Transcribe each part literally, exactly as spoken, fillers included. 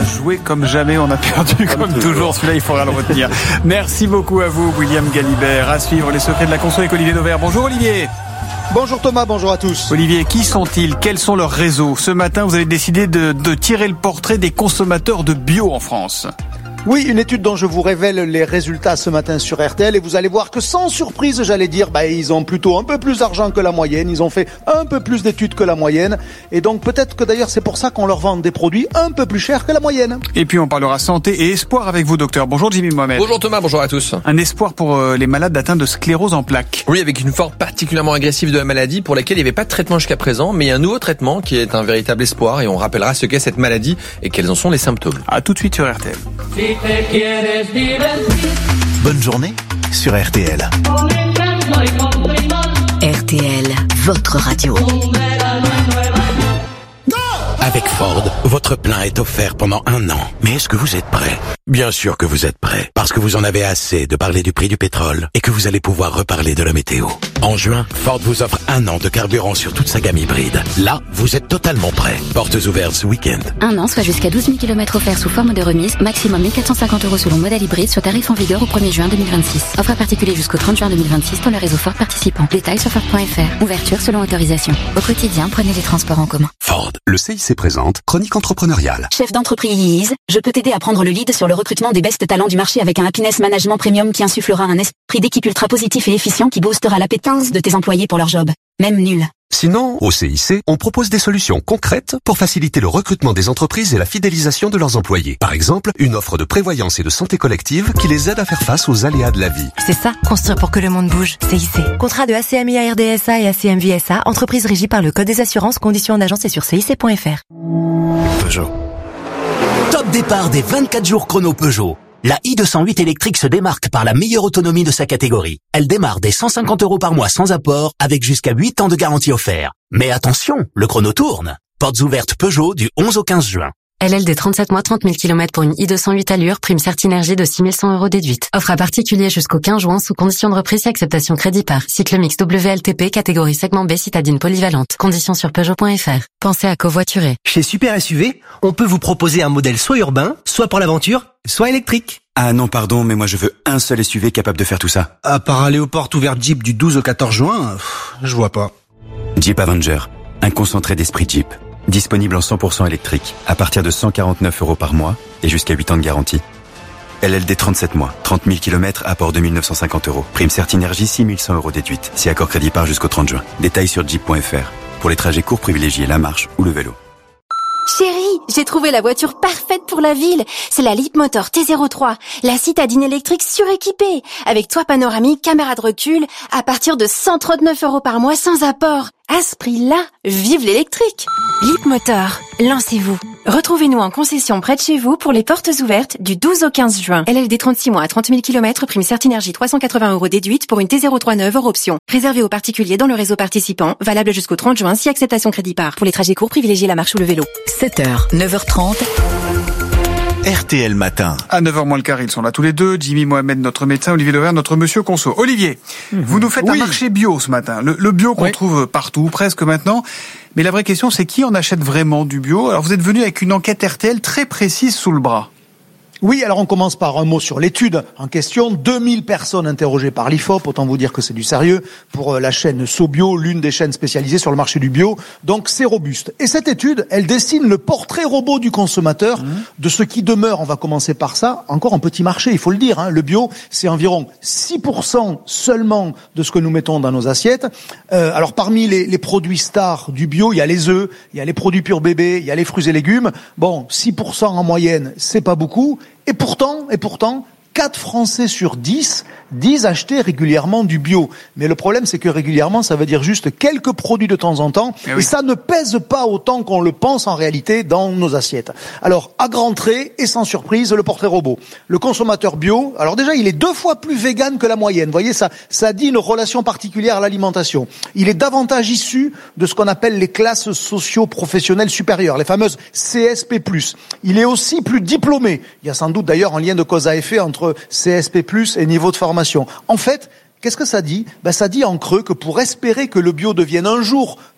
joué comme jamais, on a perdu comme, comme toujours. toujours. Celui-là, il faudra le retenir. Merci beaucoup à vous, William Galibert. À suivre les secrets de la conso avec Olivier Dauvert. Bonjour Olivier. Bonjour Thomas, bonjour à tous. Olivier, qui sont-ils? Quels sont leurs réseaux? Ce matin, vous avez décidé de, de tirer le portrait des consommateurs de bio en France. Oui, une étude dont je vous révèle les résultats ce matin sur R T L et vous allez voir que sans surprise, j'allais dire, bah, ils ont plutôt un peu plus d'argent que la moyenne, ils ont fait un peu plus d'études que la moyenne et donc peut-être que d'ailleurs c'est pour ça qu'on leur vend des produits un peu plus chers que la moyenne. Et puis on parlera santé et espoir avec vous docteur. Bonjour Jimmy Mohamed. Bonjour Thomas, bonjour à tous. Un espoir pour euh, les malades atteints de sclérose en plaques. Oui, avec une forme particulièrement agressive de la maladie pour laquelle il n'y avait pas de traitement jusqu'à présent, mais un nouveau traitement qui est un véritable espoir et on rappellera ce qu'est cette maladie et quels en sont les symptômes. À tout de suite sur R T L. Bonne journée sur R T L. R T L, votre radio. Avec Ford, votre plein est offert pendant un an. Mais est-ce que vous êtes prêt? Bien sûr que vous êtes prêt, parce que vous en avez assez de parler du prix du pétrole et que vous allez pouvoir reparler de la météo. En juin, Ford vous offre un an de carburant sur toute sa gamme hybride. Là, vous êtes totalement prêt. Portes ouvertes ce week-end. Un an, soit jusqu'à douze mille kilomètres offerts sous forme de remise, maximum mille quatre cent cinquante euros selon modèle hybride sur tarif en vigueur au premier juin deux mille vingt-six. Offre à particulier jusqu'au trente juin deux mille vingt-six dans le réseau Ford participant. Détails sur Ford point F R. Ouverture selon autorisation. Au quotidien, prenez les transports en commun. Ford, le C I C présente Chronique entrepreneuriale. Chef d'entreprise, je peux t'aider à prendre le lead sur le recrutement des best talents du marché avec un happiness management premium qui insufflera un esprit d'équipe ultra positif et efficient qui boostera l'appétence de tes employés pour leur job. Même nul. Sinon, au C I C, on propose des solutions concrètes pour faciliter le recrutement des entreprises et la fidélisation de leurs employés. Par exemple, une offre de prévoyance et de santé collective qui les aide à faire face aux aléas de la vie. C'est ça, construire pour que le monde bouge. C I C. Contrat de A C M I A R D S A et A C M V S A, entreprise régie par le Code des assurances, conditions d'agence et sur C I C point F R. Peugeot. Top départ des vingt-quatre jours chrono Peugeot. La i deux cent huit électrique se démarque par la meilleure autonomie de sa catégorie. Elle démarre dès cent cinquante euros par mois sans apport, avec jusqu'à huit ans de garantie offert. Mais attention, le chrono tourne. Portes ouvertes Peugeot du onze au quinze juin. L L D trente-sept mois, trente mille kilomètres pour une i deux cent huit allure, prime Certinergie de six mille cent euros déduite. Offre à particulier jusqu'au quinze juin sous condition de reprise et acceptation crédit par. Cycle mix W L T P, catégorie segment B, citadine polyvalente. Conditions sur Peugeot point F R. Pensez à covoiturer. Chez Super S U V, on peut vous proposer un modèle soit urbain, soit pour l'aventure, soit électrique. Ah non, pardon, mais moi je veux un seul S U V capable de faire tout ça. À part aller aux portes ouvertes Jeep du douze au quatorze juin, pff, je vois pas. Jeep Avenger, un concentré d'esprit Jeep. Disponible en cent pour cent électrique, à partir de cent quarante-neuf euros par mois et jusqu'à huit ans de garantie. L L D trente-sept mois, trente mille kilomètres, apport deux mille neuf cent cinquante euros. Prime Certinergie six mille cent euros déduite, si accord crédit par jusqu'au trente juin. Détails sur jeep point F R. Pour les trajets courts, privilégiez la marche ou le vélo. Chérie, j'ai trouvé la voiture parfaite pour la ville. C'est la Leapmotor T zéro trois, la citadine électrique suréquipée, avec toit panoramique, caméra de recul, à partir de cent trente-neuf euros par mois sans apport. À ce prix-là, vive l'électrique! Leapmotor, lancez-vous. Retrouvez-nous en concession près de chez vous pour les portes ouvertes du douze au quinze juin. L L D trente-six mois à trente mille kilomètres, prime Certinergie trois cent quatre-vingts euros déduite pour une T zéro trois neuve hors option. Réservé aux particuliers dans le réseau participant, valable jusqu'au trente juin si acceptation crédit par. Pour les trajets courts, privilégiez la marche ou le vélo. sept heures, neuf heures trente. R T L Matin. À neuf heures moins le quart, ils sont là tous les deux. Jimmy Mohamed, notre médecin, Olivier Dauvert, notre monsieur conso. Olivier, mmh. vous nous faites oui. un marché bio ce matin. Le, le bio qu'on oui. trouve partout, presque maintenant. Mais la vraie question, c'est qui en achète vraiment du bio? Alors vous êtes venu avec une enquête R T L très précise sous le bras. Oui, alors on commence par un mot sur l'étude en question. deux mille personnes interrogées par l'I F O P, autant vous dire que c'est du sérieux, pour la chaîne SoBio, l'une des chaînes spécialisées sur le marché du bio. Donc c'est robuste. Et cette étude, elle dessine le portrait robot du consommateur, mmh. de ce qui demeure, on va commencer par ça, encore un petit marché, il faut le dire. Hein. Le bio, c'est environ six pour cent seulement de ce que nous mettons dans nos assiettes. Euh, alors parmi les, les produits stars du bio, il y a les œufs, il y a les produits pur bébé, il y a les fruits et légumes. Bon, six pour cent en moyenne, c'est pas beaucoup. Et pourtant, et pourtant, quatre Français sur dix disent acheter régulièrement du bio. Mais le problème, c'est que régulièrement, ça veut dire juste quelques produits de temps en temps. Et, oui. et ça ne pèse pas autant qu'on le pense en réalité dans nos assiettes. Alors, à grands traits, et sans surprise, le portrait robot. Le consommateur bio, alors déjà, il est deux fois plus vegan que la moyenne. Vous voyez, ça, ça dit une relation particulière à l'alimentation. Il est davantage issu de ce qu'on appelle les classes socio-professionnelles supérieures, les fameuses C S P plus. Il est aussi plus diplômé. Il y a sans doute d'ailleurs un lien de cause à effet entre C S P plus et niveau de formation. En fait, qu'est-ce que ça dit ? Ben, ça dit en creux que pour espérer que le bio devienne un jour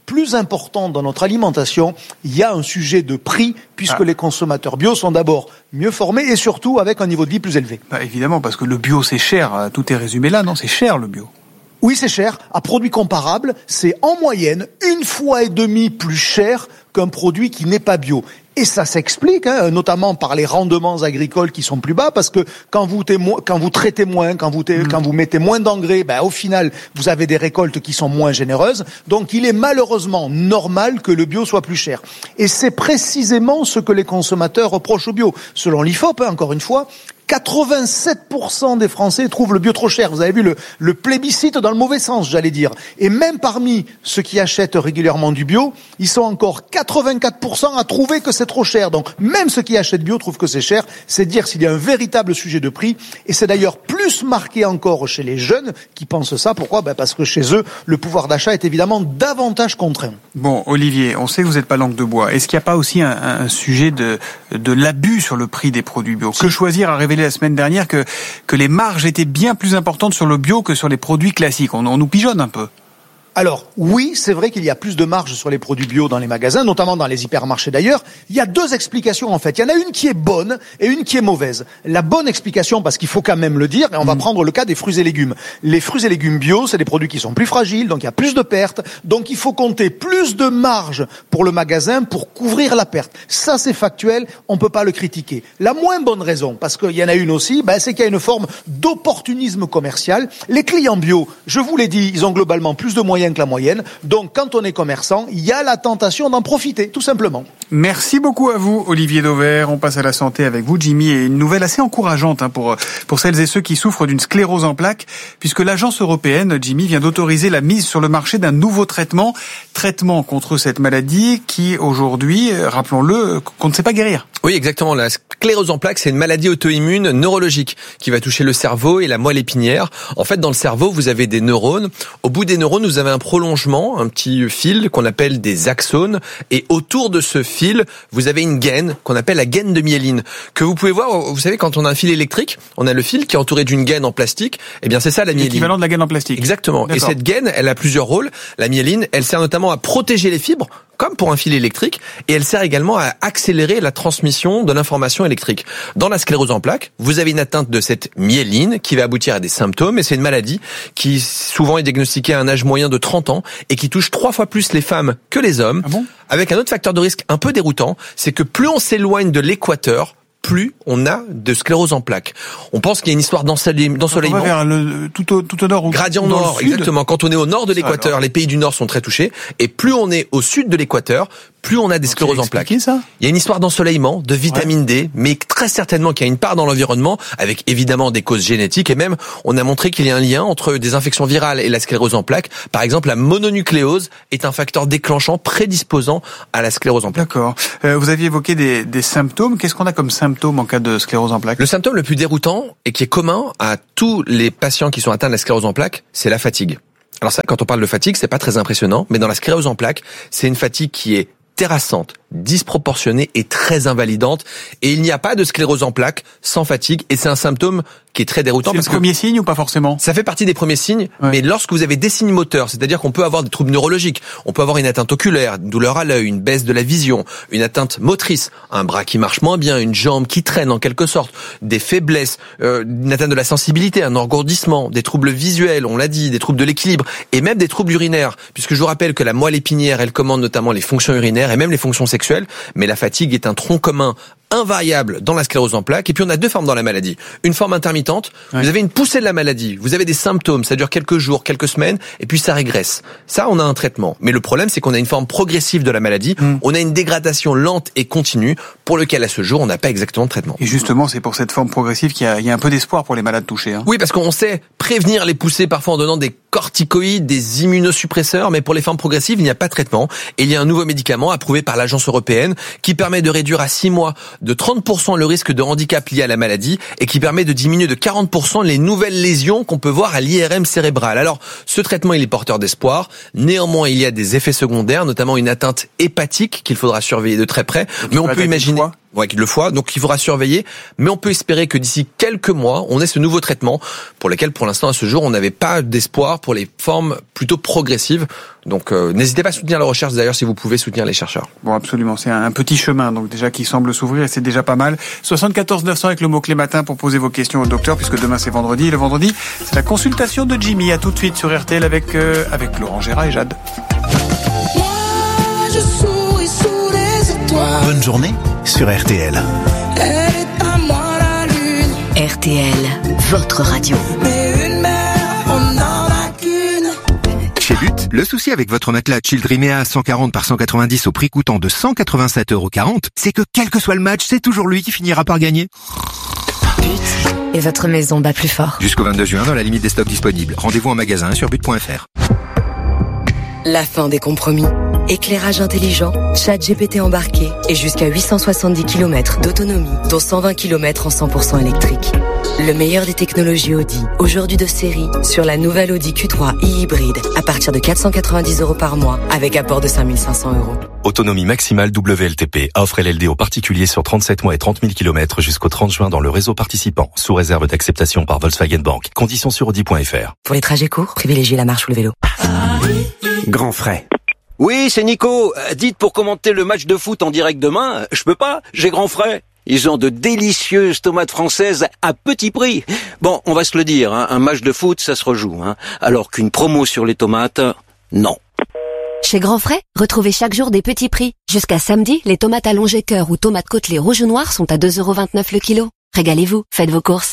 plus important dans notre alimentation, il y a un sujet de prix, puisque ah. les consommateurs bio sont d'abord mieux formés et surtout avec un niveau de vie plus élevé. Bah, évidemment, parce que le bio c'est cher, tout est résumé là, non? C'est cher le bio. Oui, c'est cher. À produit comparable, c'est en moyenne une fois et demie plus cher qu'un produit qui n'est pas bio. Et ça s'explique, hein, notamment par les rendements agricoles qui sont plus bas, parce que quand vous, témo- quand vous traitez moins, quand vous, t- mmh. quand vous mettez moins d'engrais, ben, au final, vous avez des récoltes qui sont moins généreuses. Donc, il est malheureusement normal que le bio soit plus cher. Et c'est précisément ce que les consommateurs reprochent au bio. Selon l'I F O P, hein, encore une fois, quatre-vingt-sept pour cent des Français trouvent le bio trop cher. Vous avez vu le, le plébiscite dans le mauvais sens, j'allais dire. Et même parmi ceux qui achètent régulièrement du bio, ils sont encore quatre-vingt-quatre pour cent à trouver que c'est trop cher. Donc même ceux qui achètent bio trouvent que c'est cher. C'est dire s'il y a un véritable sujet de prix. Et c'est d'ailleurs plus marqué encore chez les jeunes qui pensent ça. Pourquoi? Ben parce que chez eux, le pouvoir d'achat est évidemment davantage contraint. Bon, Olivier, on sait que vous n'êtes pas langue de bois. Est-ce qu'il n'y a pas aussi un, un sujet de, de l'abus sur le prix des produits bio? Que Choisir a révélé la semaine dernière que, que les marges étaient bien plus importantes sur le bio que sur les produits classiques. On, on nous pigeonne un peu. Alors, oui, c'est vrai qu'il y a plus de marge sur les produits bio dans les magasins, notamment dans les hypermarchés d'ailleurs. Il y a deux explications en fait. Il y en a une qui est bonne et une qui est mauvaise. La bonne explication, parce qu'il faut quand même le dire, et on va mmh. prendre le cas des fruits et légumes. Les fruits et légumes bio, c'est des produits qui sont plus fragiles, donc il y a plus de pertes. Donc il faut compter plus de marge pour le magasin pour couvrir la perte. Ça, c'est factuel, on peut pas le critiquer. La moins bonne raison, parce qu'il y en a une aussi, ben, c'est qu'il y a une forme d'opportunisme commercial. Les clients bio, je vous l'ai dit, ils ont globalement plus de moyens que la moyenne. Donc, quand on est commerçant, il y a la tentation d'en profiter, tout simplement. Merci beaucoup à vous, Olivier Dauvert. On passe à la santé avec vous, Jimmy, et une nouvelle assez encourageante hein, pour pour celles et ceux qui souffrent d'une sclérose en plaques, puisque l'agence européenne, Jimmy, vient d'autoriser la mise sur le marché d'un nouveau traitement, traitement contre cette maladie qui, aujourd'hui, rappelons-le, qu'on ne sait pas guérir. Oui, exactement. La sclérose en plaques, c'est une maladie auto-immune neurologique qui va toucher le cerveau et la moelle épinière. En fait, dans le cerveau, vous avez des neurones. Au bout des neurones, vous avez un prolongement, un petit fil qu'on appelle des axones. Et autour de ce fil, vous avez une gaine qu'on appelle la gaine de myéline, que vous pouvez voir. Vous savez, quand on a un fil électrique, on a le fil qui est entouré d'une gaine en plastique. Eh bien, c'est ça la myéline. L'équivalent de la gaine en plastique. Exactement. D'accord. Et cette gaine, elle a plusieurs rôles. La myéline, elle sert notamment à protéger les fibres, comme pour un fil électrique, et elle sert également à accélérer la transmission de l'information électrique. Dans la sclérose en plaques, vous avez une atteinte de cette myéline qui va aboutir à des symptômes, et c'est une maladie qui souvent est diagnostiquée à un âge moyen de trente ans et qui touche trois fois plus les femmes que les hommes, ah bon avec un autre facteur de risque un peu déroutant, c'est que plus on s'éloigne de l'équateur, plus on a de sclérose en plaques. On pense qu'il y a une histoire d'ensoleillement. On va vers le, tout, au, tout au nord. Gradient nord, exactement. Quand on est au nord de l'équateur, alors. Les pays du nord sont très touchés. Et plus on est au sud de l'équateur, plus on a des scléroses en plaques. Ça Il y a une histoire d'ensoleillement, de vitamine ouais. D, mais très certainement qu'il y a une part dans l'environnement, avec évidemment des causes génétiques. Et même, on a montré qu'il y a un lien entre des infections virales et la sclérose en plaques. Par exemple, la mononucléose est un facteur déclenchant prédisposant à la sclérose en plaques. D'accord. Euh, vous aviez évoqué des, des symptômes. Qu'est-ce qu'on a comme symptômes en cas de sclérose en plaques? Le symptôme le plus déroutant et qui est commun à tous les patients qui sont atteints de la sclérose en plaques, c'est la fatigue. Alors ça, quand on parle de fatigue, c'est pas très impressionnant, mais dans la sclérose en plaques, c'est une fatigue qui est terrassante, disproportionnée et très invalidante. Et il n'y a pas de sclérose en plaques sans fatigue. Et c'est un symptôme qui est très déroutant. C'est le premier signe ou pas forcément? Ça fait partie des premiers signes. Ouais. Mais lorsque vous avez des signes moteurs, c'est-à-dire qu'on peut avoir des troubles neurologiques, on peut avoir une atteinte oculaire, une douleur à l'œil, une baisse de la vision, une atteinte motrice, un bras qui marche moins bien, une jambe qui traîne en quelque sorte, des faiblesses, euh, une atteinte de la sensibilité, un engourdissement, des troubles visuels, on l'a dit, des troubles de l'équilibre et même des troubles urinaires. Puisque je vous rappelle que la moelle épinière, elle commande notamment les fonctions urinaires et même les fonctions sexuelles, mais la fatigue est un tronc commun invariable dans la sclérose en plaques. Et puis on a deux formes dans la maladie. Une forme intermittente, ouais. Vous avez une poussée de la maladie, vous avez des symptômes, ça dure quelques jours, quelques semaines, et puis ça régresse. Ça, on a un traitement. Mais le problème, c'est qu'on a une forme progressive de la maladie, mmh. On a une dégradation lente et continue, pour lequel à ce jour, on n'a pas exactement de traitement. Et justement, c'est pour cette forme progressive qu'il y a, il y a un peu d'espoir pour les malades touchés. Hein. Oui, parce qu'on sait prévenir les poussées parfois en donnant des corticoïdes, des immunosuppresseurs, mais pour les formes progressives, il n'y a pas de traitement. Et il y a un nouveau médicament approuvé par l'agence européenne qui permet de réduire à six mois de trente pour cent le risque de handicap lié à la maladie et qui permet de diminuer de quarante pour cent les nouvelles lésions qu'on peut voir à l'I R M cérébral. Alors, ce traitement, il est porteur d'espoir. Néanmoins, il y a des effets secondaires, notamment une atteinte hépatique qu'il faudra surveiller de très près. Donc, mais on peut imaginer... Ouais, le foie, donc il faudra surveiller, mais on peut espérer que d'ici quelques mois, on ait ce nouveau traitement pour lequel, pour l'instant, à ce jour, on n'avait pas d'espoir pour les formes plutôt progressives. Donc, euh, n'hésitez pas à soutenir la recherche, d'ailleurs, si vous pouvez soutenir les chercheurs. Bon, absolument, c'est un petit chemin, donc déjà qui semble s'ouvrir, et c'est déjà pas mal. soixante-quatorze neuf cents avec le mot-clé matin pour poser vos questions au docteur, puisque demain c'est vendredi, et le vendredi, c'est la consultation de Jimmy. À tout de suite sur R T L avec, euh, avec Laurent Gérard et Jade. Moi, je souris sous les étoiles. Bonne journée sur R T L. Elle est à moi la lune. R T L, votre radio. Mais une mère, on n'en a qu'une. Chez But, le souci avec votre matelas Childrimea cent quarante par cent quatre-vingt-dix au prix coûtant de cent quatre-vingt-sept euros quarante, c'est que quel que soit le match, c'est toujours lui qui finira par gagner. But, et votre maison bat plus fort. Jusqu'au vingt-deux juin, dans la limite des stocks disponibles. Rendez-vous en magasin sur but point f r. La fin des compromis. Éclairage intelligent, chat G P T embarqué et jusqu'à huit cent soixante-dix kilomètres d'autonomie, dont cent vingt kilomètres en cent pour cent électrique. Le meilleur des technologies Audi, aujourd'hui de série, sur la nouvelle Audi Q trois e-hybride, à partir de quatre cent quatre-vingt-dix euros par mois, avec apport de cinq mille cinq cents euros. Autonomie maximale W L T P. Offre L L D aux particuliers sur trente-sept mois et trente mille kilomètres jusqu'au trente juin dans le réseau participant, sous réserve d'acceptation par Volkswagen Bank. Conditions sur audi point f r. Pour les trajets courts, privilégiez la marche ou le vélo. Grand frais. Oui, c'est Nico. Dites pour commenter le match de foot en direct demain, je peux pas, j'ai grand frais. Ils ont de délicieuses tomates françaises à petit prix. Bon, on va se le dire, hein, un match de foot, ça se rejoue. Hein, alors qu'une promo sur les tomates, non. Chez Grand Frais, retrouvez chaque jour des petits prix. Jusqu'à samedi, les tomates allongées cœur ou tomates côtelées rouge ou noir sont à deux euros vingt-neuf le kilo. Régalez-vous, faites vos courses.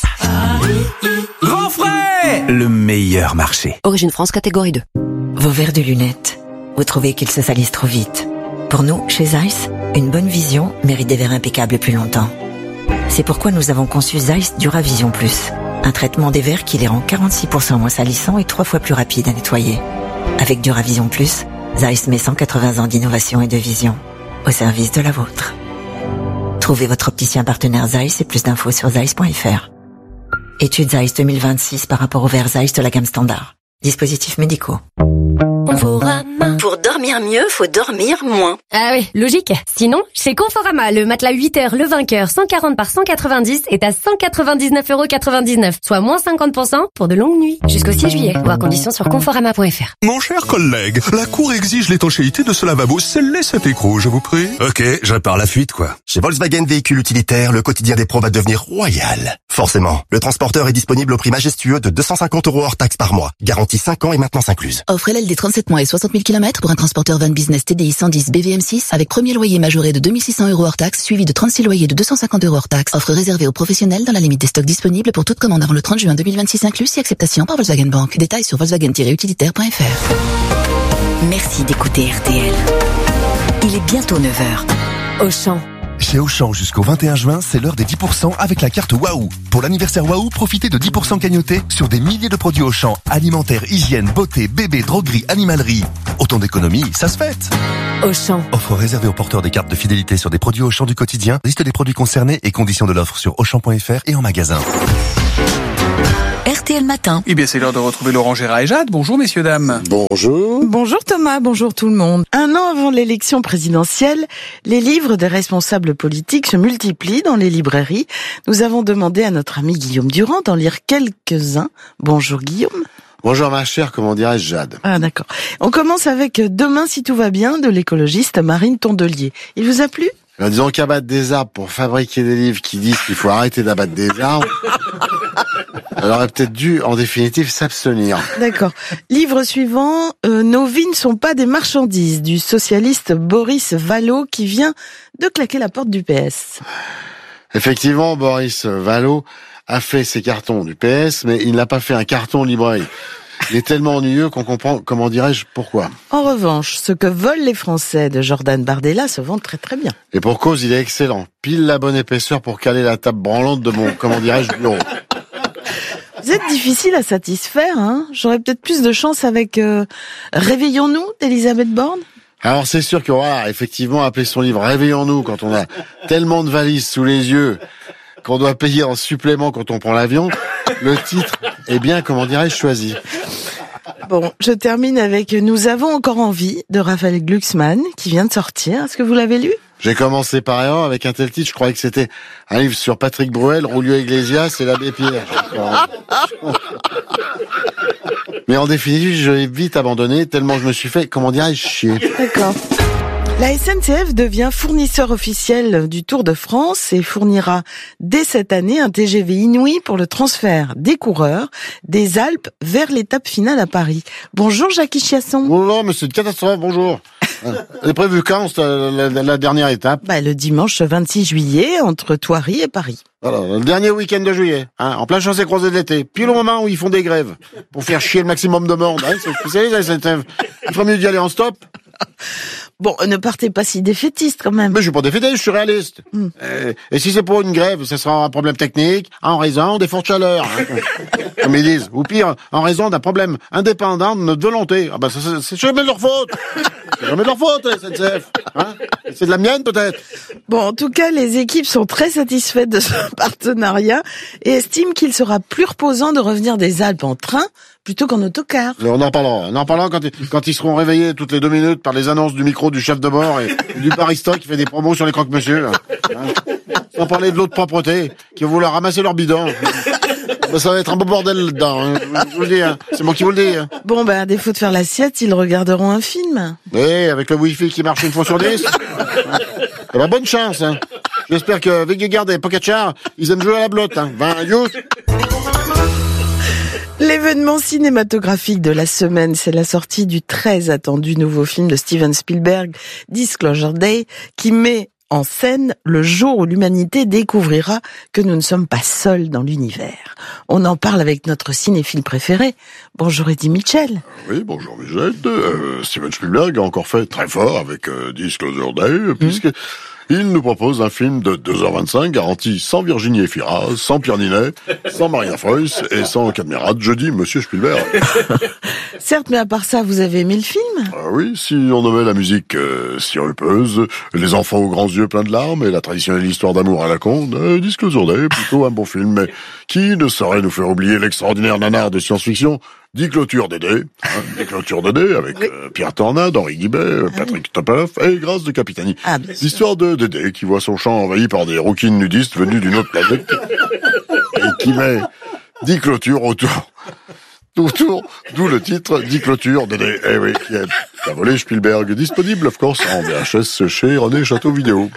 Grand frais, le meilleur marché. Origine France, catégorie deux. Vos verres de lunettes, vous trouvez qu'ils se salissent trop vite. Pour nous, chez Zeiss, une bonne vision mérite des verres impeccables plus longtemps. C'est pourquoi nous avons conçu Zeiss Duravision Plus, un traitement des verres qui les rend quarante-six pour cent moins salissants et trois fois plus rapides à nettoyer. Avec Duravision Plus, Zeiss met cent quatre-vingts ans d'innovation et de vision au service de la vôtre. Trouvez votre opticien partenaire Zeiss et plus d'infos sur zeiss point f r. Étude Zeiss deux mille vingt-six par rapport aux verres Zeiss de la gamme standard. Dispositifs médicaux. Conforama. Pour dormir mieux, faut dormir moins. Ah oui, logique. Sinon, chez Conforama, le matelas huit heures Le Vainqueur cent quarante par cent quatre-vingt-dix est à cent quatre-vingt-dix-neuf euros quatre-vingt-dix-neuf, soit moins cinquante pour cent pour de longues nuits. Jusqu'au six juillet. Voir conditions sur conforama point f r. Mon cher collègue, la Cour exige l'étanchéité de ce lavabo. Scellez cet écrou, je vous prie. Ok, je répare la fuite, quoi. Chez Volkswagen Véhicules Utilitaires, le quotidien des pros va devenir royal. Forcément, le transporteur est disponible au prix majestueux de deux cent cinquante euros hors taxe par mois. Garantie cinq ans et maintenance incluse. Offre L L D trente-sept mois et soixante mille kilomètres pour un transporteur van business T D I cent dix B V M six avec premier loyer majoré de deux mille six cents euros hors taxe suivi de trente-six loyers de deux cent cinquante euros hors taxe. Offre réservée aux professionnels dans la limite des stocks disponibles pour toute commande avant le trente juin deux mille vingt-six inclus si acceptation par Volkswagen Bank. Détails sur volkswagen tiret utilitaire point f r. Merci d'écouter R T L. Il est bientôt neuf heures. Auchan. Chez Auchan, jusqu'au vingt et un juin, c'est l'heure des dix pour cent avec la carte Waouh. Pour l'anniversaire Waouh, profitez de dix pour cent cagnotés sur des milliers de produits Auchan. Alimentaire, hygiène, beauté, bébé, droguerie, animalerie. Autant d'économies, ça se fête. Auchan. Offre réservée aux porteurs des cartes de fidélité sur des produits Auchan du quotidien. Liste des produits concernés et conditions de l'offre sur auchan point f r et en magasin. R T L Matin. Eh bien, c'est l'heure de retrouver Laurent Gérard et Jade. Bonjour, messieurs, dames. Bonjour. Bonjour Thomas, bonjour tout le monde. Un an avant l'élection présidentielle, les livres des responsables politiques se multiplient dans les librairies. Nous avons demandé à notre ami Guillaume Durand d'en lire quelques-uns. Bonjour Guillaume. Bonjour ma chère, comment dirais-je, Jade? Ah d'accord. On commence avec Demain si tout va bien de l'écologiste Marine Tondelier. Il vous a plu? Ben, disons qu'abattre des arbres pour fabriquer des livres qui disent qu'il faut arrêter d'abattre des arbres, elle aurait peut-être dû, en définitive, s'abstenir. D'accord. Livre suivant, euh, Nos vies ne sont pas des marchandises, du socialiste Boris Vallaud qui vient de claquer la porte du P S. Effectivement, Boris Vallaud a fait ses cartons du P S, mais il n'a pas fait un carton librairie. Il est tellement ennuyeux qu'on comprend, comment dirais-je, pourquoi. En revanche, Ce que veulent les Français de Jordan Bardella se vend très très bien. Et pour cause, il est excellent. Pile la bonne épaisseur pour caler la table branlante de mon, comment dirais-je, bureau. Vous êtes difficile à satisfaire, hein. J'aurais peut-être plus de chance avec euh, Réveillons-nous d'Elisabeth Borne. Alors c'est sûr que voilà, effectivement, appeler son livre Réveillons-nous quand on a tellement de valises sous les yeux qu'on doit payer en supplément quand on prend l'avion, le titre est bien, comment dirais-je, choisi. Bon, je termine avec Nous avons encore envie de Raphaël Glucksmann qui vient de sortir. Est-ce que vous l'avez lu ? J'ai commencé par erreur avec un tel titre, je croyais que c'était un livre sur Patrick Bruel, Julio Iglesias et l'abbé Pierre. Mais en définitive, je l'ai vite abandonné tellement je me suis fait, comment dirais-je, chier. D'accord. La S N C F devient fournisseur officiel du Tour de France et fournira dès cette année un T G V inouï pour le transfert des coureurs des Alpes vers l'étape finale à Paris. Bonjour Jackie Chiasson. Bonjour, mais c'est une catastrophe, bonjour. Elle est prévue quand, la, la, la dernière étape? Bah, le dimanche vingt-six juillet, entre Thoiry et Paris. Alors, le dernier week-end de juillet, hein, en plein chassé croisé de l'été, pile au moment où ils font des grèves, pour faire chier le maximum de monde. Hein, c'est spécialiste, la S N C F. Il ferait mieux d'y aller en stop. Bon, ne partez pas si défaitiste quand même. Mais je suis pas défaitiste, je suis réaliste. Mm. Euh, et si c'est pour une grève, ce sera un problème technique, en raison des fortes chaleurs. Hein, comme ils disent. Ou pire, en raison d'un problème indépendant de notre volonté. Ah ben, ça, c'est, c'est jamais de leur faute. C'est jamais de leur faute, la S N C F. Hein, c'est de la mienne, peut-être. Bon, en tout cas, les équipes sont très satisfaites de ce partenariat et estiment qu'il sera plus reposant de revenir des Alpes en train plutôt qu'en autocar. On en parlera. On en parlera quand ils, quand ils seront réveillés toutes les deux minutes par les annonces du micro du chef de bord et, et du barista qui fait des promos sur les croque-monsieur. Hein. Sans parler de l'eau de propreté, qui va vouloir ramasser leur bidon. Ben, ça va être un beau bordel là-dedans, hein. Je vous le dis, hein. C'est moi qui vous le dis. Hein. Bon, ben, à défaut de faire la sieste, ils regarderont un film. Oui, avec le wifi qui marche une fois sur dix. C'est la bonne chance, hein. J'espère que Vegegaard et Pogacar, ils aiment jouer à la blotte, hein. vingt youth. L'événement cinématographique de la semaine, c'est la sortie du très attendu nouveau film de Steven Spielberg, Disclosure Day, qui met en scène le jour où l'humanité découvrira que nous ne sommes pas seuls dans l'univers. On en parle avec notre cinéphile préféré. Bonjour Eddie Mitchell. Oui, bonjour Michel. Euh, Steven Spielberg a encore fait très fort avec euh, Disclosure Day, mmh. puisque il nous propose un film de deux heures vingt-cinq garanti sans Virginie Efira, sans Pierre Ninet, sans Maria Foïs et sans Cadmerat. Je dis Monsieur Spielberg. Certes, mais à part ça, vous avez aimé le film ? Ah oui, si on nommait la musique euh, sirupeuse, les enfants aux grands yeux pleins de larmes et la traditionnelle histoire d'amour à la con, euh, Disclosure Day, plutôt un bon film, mais qui ne saurait nous faire oublier l'extraordinaire nanar de science-fiction Dix clôtures Dédé, hein, Dix clôtures Dédé avec oui. euh, Pierre Tornade, Henri Guibet, euh, Patrick oui. Topoloff et Grâce de Capitani. Ah, l'histoire de Dédé qui voit son champ envahi par des rouquines nudistes venus d'une autre planète et qui met dix clôtures autour, autour, d'où le titre Dix clôtures Dédé. Eh oui, qui est la volée Spielberg, disponible of course en V H S chez René Château Vidéo.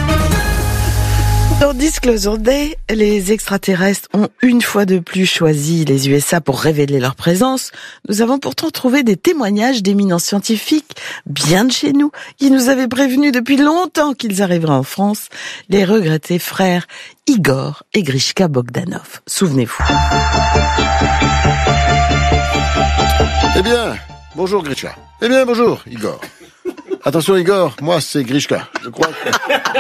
Dans Disclosure Day, les extraterrestres ont une fois de plus choisi les U S A pour révéler leur présence. Nous avons pourtant trouvé des témoignages d'éminents scientifiques, bien de chez nous, qui nous avaient prévenus depuis longtemps qu'ils arriveraient en France, les regrettés frères Igor et Grishka Bogdanov. Souvenez-vous. Eh bien, bonjour Grishka. Eh bien, bonjour Igor. Attention Igor, moi c'est Grishka. Je crois que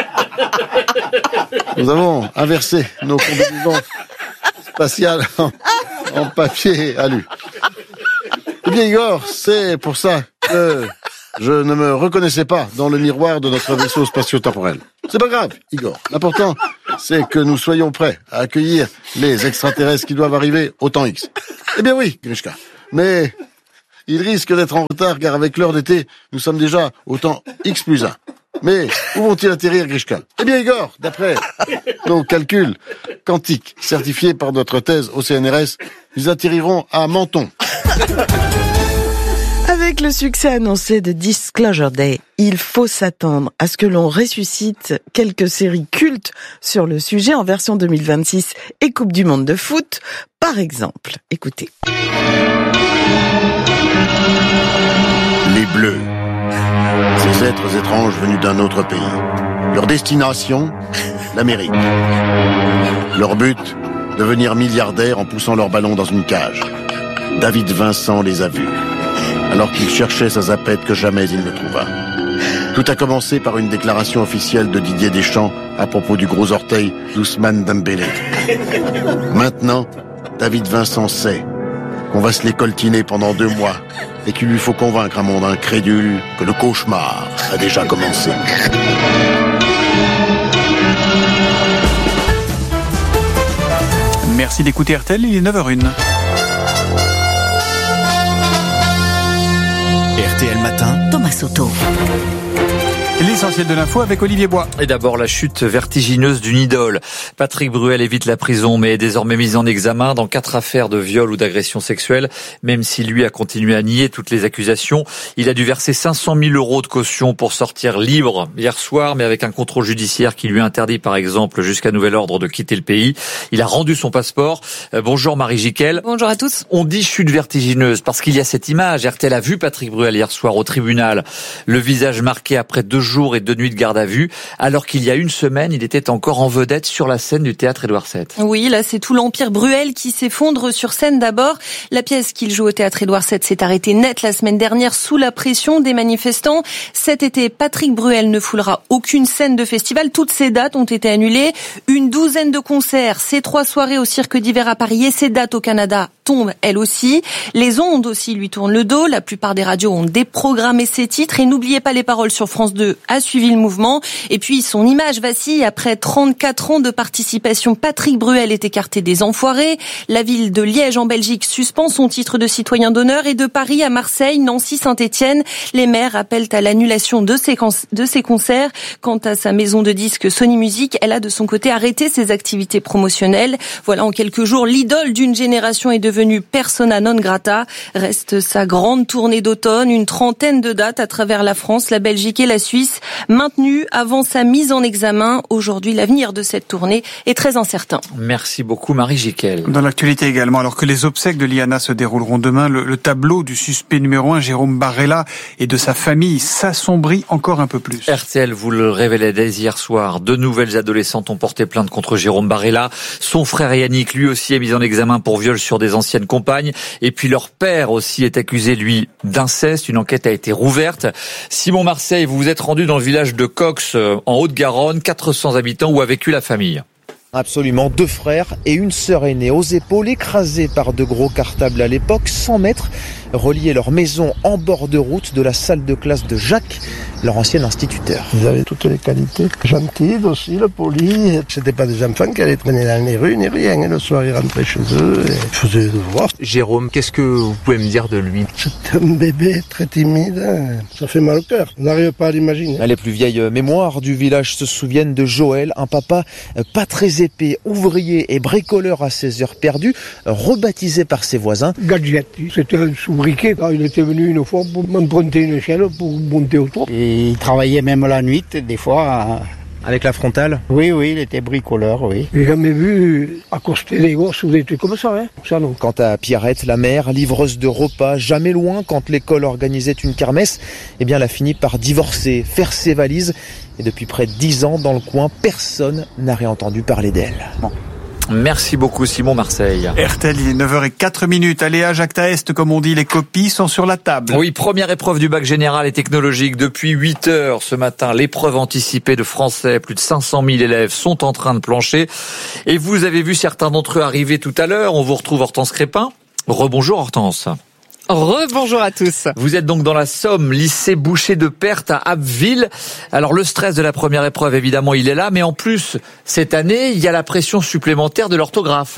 nous avons inversé nos combinaisons spatiales en, en papier alu. Eh bien Igor, c'est pour ça que je ne me reconnaissais pas dans le miroir de notre vaisseau spatio-temporel. C'est pas grave, Igor. L'important, c'est que nous soyons prêts à accueillir les extraterrestres qui doivent arriver au temps X. Eh bien oui, Grishka. Mais il risque d'être en retard car avec l'heure d'été, nous sommes déjà au temps X plus un. Mais où vont-ils atterrir, Grishka ? Eh bien, Igor, d'après nos calculs quantiques certifiés par notre thèse au C N R S, ils atterriront à Menton. Avec le succès annoncé de Disclosure Day, il faut s'attendre à ce que l'on ressuscite quelques séries cultes sur le sujet en version deux mille vingt-six et Coupe du Monde de foot. Par exemple, écoutez. Les Bleus. Ces êtres étranges venus d'un autre pays. Leur destination, l'Amérique. Leur but, devenir milliardaires en poussant leur ballon dans une cage. David Vincent les a vus, alors qu'il cherchait sa zapette que jamais il ne trouva. Tout a commencé par une déclaration officielle de Didier Deschamps à propos du gros orteil d'Ousmane Dembélé. Maintenant, David Vincent sait qu'on va se les coltiner pendant deux mois et qu'il lui faut convaincre un monde incrédule que le cauchemar a déjà commencé. Merci d'écouter R T L, il est neuf heures zéro un. Thomas Soto. L'essentiel de l'info avec Olivier Bois. Et d'abord la chute vertigineuse d'une idole. Patrick Bruel évite la prison mais est désormais mis en examen dans quatre affaires de viol ou d'agression sexuelle. Même si lui a continué à nier toutes les accusations, il a dû verser cinq cent mille euros de caution pour sortir libre hier soir, mais avec un contrôle judiciaire qui lui interdit par exemple jusqu'à nouvel ordre de quitter le pays. Il a rendu son passeport. Euh, bonjour Marie Jiquel. Bonjour à tous. On dit chute vertigineuse parce qu'il y a cette image. R T L a vu Patrick Bruel hier soir au tribunal, le visage marqué après deux jours et deux nuits de garde à vue, alors qu'il y a une semaine, il était encore en vedette sur la scène du théâtre Édouard sept. Oui, là c'est tout l'empire Bruel qui s'effondre sur scène d'abord. La pièce qu'il joue au théâtre Édouard sept s'est arrêtée net la semaine dernière sous la pression des manifestants. Cet été, Patrick Bruel ne foulera aucune scène de festival. Toutes ses dates ont été annulées. Une douzaine de concerts, ses trois soirées au Cirque d'hiver à Paris et ses dates au Canada tombent elles aussi. Les ondes aussi lui tournent le dos. La plupart des radios ont déprogrammé ses titres. Et n'oubliez pas les paroles sur France deux à suivi le mouvement. Et puis, son image vacille. Après trente-quatre ans de participation, Patrick Bruel est écarté des enfoirés. La ville de Liège, en Belgique, suspend son titre de citoyen d'honneur. Et de Paris à Marseille, Nancy, Saint-Étienne, les maires appellent à l'annulation de ses, de ses concerts. Quant à sa maison de disques Sony Music, elle a de son côté arrêté ses activités promotionnelles. Voilà, en quelques jours, l'idole d'une génération est devenue persona non grata. Reste sa grande tournée d'automne, une trentaine de dates à travers la France, la Belgique et la Suisse. Maintenu avant sa mise en examen. Aujourd'hui, l'avenir de cette tournée est très incertain. Merci beaucoup Marie Jiquel. Dans l'actualité également, alors que les obsèques de Liana se dérouleront demain, le, le tableau du suspect numéro un, Jérôme Barella, et de sa famille s'assombrit encore un peu plus. R T L vous le révélait dès hier soir. Deux nouvelles adolescentes ont porté plainte contre Jérôme Barella. Son frère Yannick, lui aussi, est mis en examen pour viol sur des anciennes compagnes. Et puis leur père aussi est accusé, lui, d'inceste. Une enquête a été rouverte. Simon Marseille, vous vous êtes rendu dans le village de Cox, en Haute-Garonne, quatre cents habitants, où a vécu la famille. Absolument, deux frères et une sœur aînée aux épaules, écrasés par de gros cartables à l'époque, cent mètres, reliaient leur maison en bord de route de la salle de classe de Jacques, leur ancien instituteur. Ils avaient toutes les qualités, gentils, dociles, polis. C'était pas des enfants qui allaient traîner dans les rues, ni rien. Et le soir, ils rentraient chez eux et faisaient des devoirs. Jérôme, qu'est-ce que vous pouvez me dire de lui? C'est un bébé très timide, ça fait mal au cœur. On n'arrive pas à l'imaginer. Les plus vieilles mémoires du village se souviennent de Joël, un papa pas très épais, ouvrier et bricoleur à ses heures perdues, rebaptisé par ses voisins. Gadget, c'était un sous-briquet. Il était venu une fois pour m'emprunter une échelle pour monter au toit. Et il travaillait même la nuit, des fois. Avec la frontale? Oui, oui, il était bricoleur, oui. J'ai jamais vu accoster des gosses ou des trucs comme ça, hein. Ça non. Quant à Pierrette, la mère, livreuse de repas, jamais loin quand l'école organisait une kermesse, eh bien, elle a fini par divorcer, faire ses valises. Et depuis près de dix ans, dans le coin, personne n'a réentendu parler d'elle. Bon. Merci beaucoup Simon Marseille. R T L, il est neuf heures zéro quatre minutes. Allez à Jacques Taest, comme on dit, les copies sont sur la table. Oui, première épreuve du bac général et technologique depuis huit heures ce matin. L'épreuve anticipée de français, plus de cinq cent mille élèves sont en train de plancher. Et vous avez vu certains d'entre eux arriver tout à l'heure. On vous retrouve Hortense Crépin. Rebonjour Hortense. Rebonjour à tous. Vous êtes donc dans la Somme, lycée Boucher de Perthes à Abbeville. Alors le stress de la première épreuve, évidemment, il est là, mais en plus, cette année, il y a la pression supplémentaire de l'orthographe.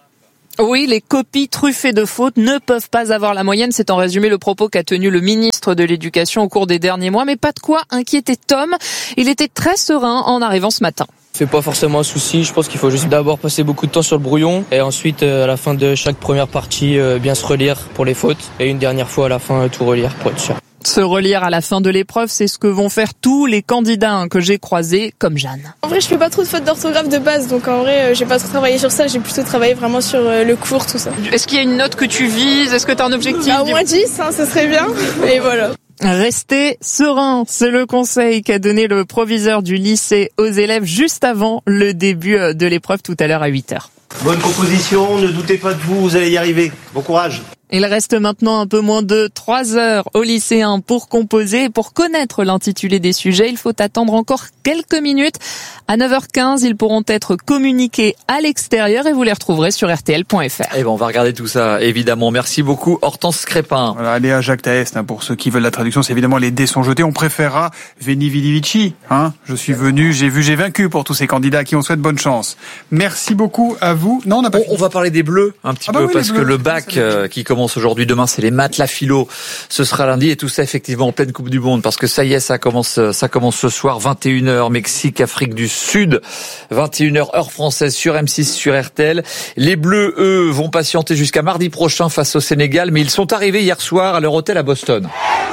Oui, les copies truffées de fautes ne peuvent pas avoir la moyenne. C'est en résumé le propos qu'a tenu le ministre de l'Éducation au cours des derniers mois. Mais pas de quoi inquiéter Tom. Il était très serein en arrivant ce matin. C'est pas forcément un souci, je pense qu'il faut juste d'abord passer beaucoup de temps sur le brouillon et ensuite à la fin de chaque première partie bien se relire pour les fautes et une dernière fois à la fin tout relire pour être sûr. Se relire à la fin de l'épreuve, c'est ce que vont faire tous les candidats que j'ai croisés, comme Jeanne. En vrai, je fais pas trop de fautes d'orthographe de base, donc en vrai, j'ai pas trop travaillé sur ça, j'ai plutôt travaillé vraiment sur le cours, tout ça. Est-ce qu'il y a une note que tu vises? Est-ce que tu as un objectif? Bah, au moins dix, hein, ce serait bien, et voilà. Restez serein, c'est le conseil qu'a donné le proviseur du lycée aux élèves juste avant le début de l'épreuve tout à l'heure à huit heures. Bonne composition, ne doutez pas de vous, vous allez y arriver. Bon courage. Il reste maintenant un peu moins de trois heures aux lycéens pour composer. Pour connaître l'intitulé des sujets, il faut attendre encore quelques minutes. À neuf heures quinze, ils pourront être communiqués à l'extérieur et vous les retrouverez sur R T L point F R. Eh ben, on va regarder tout ça, évidemment. Merci beaucoup, Hortense Crépin. Voilà, allez à Jacques Taest, hein, pour ceux qui veulent la traduction, c'est évidemment les dés sont jetés. On préférera Veni Vidi Vici, hein. Je suis venu, j'ai vu, j'ai vaincu pour tous ces candidats à qui on souhaite bonne chance. Merci beaucoup à vous. Non, on n'a pas on, on va parler des Bleus un petit ah bah peu oui, parce que bleus, le bac euh, qui commence commence aujourd'hui. Demain, c'est les maths, la philo. Ce sera lundi et tout ça effectivement en pleine Coupe du Monde parce que ça y est, ça commence, ça commence ce soir, vingt et une heures, Mexique, Afrique du Sud, vingt et une heures heure française sur M six, sur R T L. Les Bleus, eux, vont patienter jusqu'à mardi prochain face au Sénégal, mais ils sont arrivés hier soir à leur hôtel à Boston.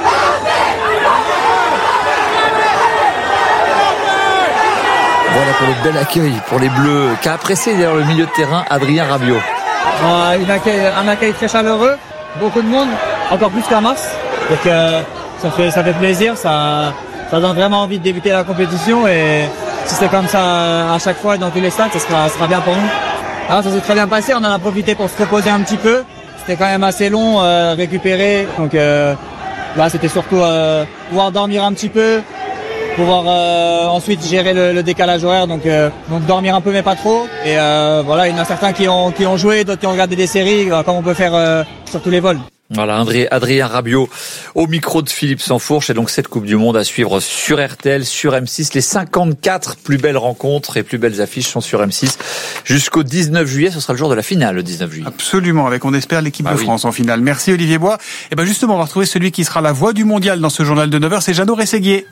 Voilà pour le bel accueil pour les Bleus, qu'a apprécié d'ailleurs le milieu de terrain Adrien Rabiot. Euh, un, accueil, un accueil très chaleureux, beaucoup de monde, encore plus qu'à Mars. Donc euh, ça fait ça fait plaisir, ça ça donne vraiment envie de débuter la compétition et si c'est comme ça à chaque fois dans tous les stades, ça sera, ça sera bien pour nous. Alors ça s'est très bien passé, on en a profité pour se reposer un petit peu. C'était quand même assez long, euh, récupérer, donc euh, là c'était surtout euh, pouvoir dormir un petit peu. Pouvoir euh, ensuite gérer le, le décalage horaire, donc euh, donc dormir un peu mais pas trop. Et euh, voilà, il y en a certains qui ont qui ont joué, d'autres qui ont regardé des séries, comme on peut faire euh, sur tous les vols. Voilà, André, Adrien Rabiot au micro de Philippe Sansfourche. Et donc cette Coupe du Monde à suivre sur R T L, sur M six. Les cinquante-quatre plus belles rencontres et plus belles affiches sont sur M six jusqu'au dix-neuf juillet. Ce sera le jour de la finale, le dix-neuf juillet. Absolument, avec on espère l'équipe ah, de France oui. en finale. Merci Olivier Bois. Et ben justement, on va retrouver celui qui sera la voix du mondial dans ce journal de neuf heures, c'est Jeannot Rességuier.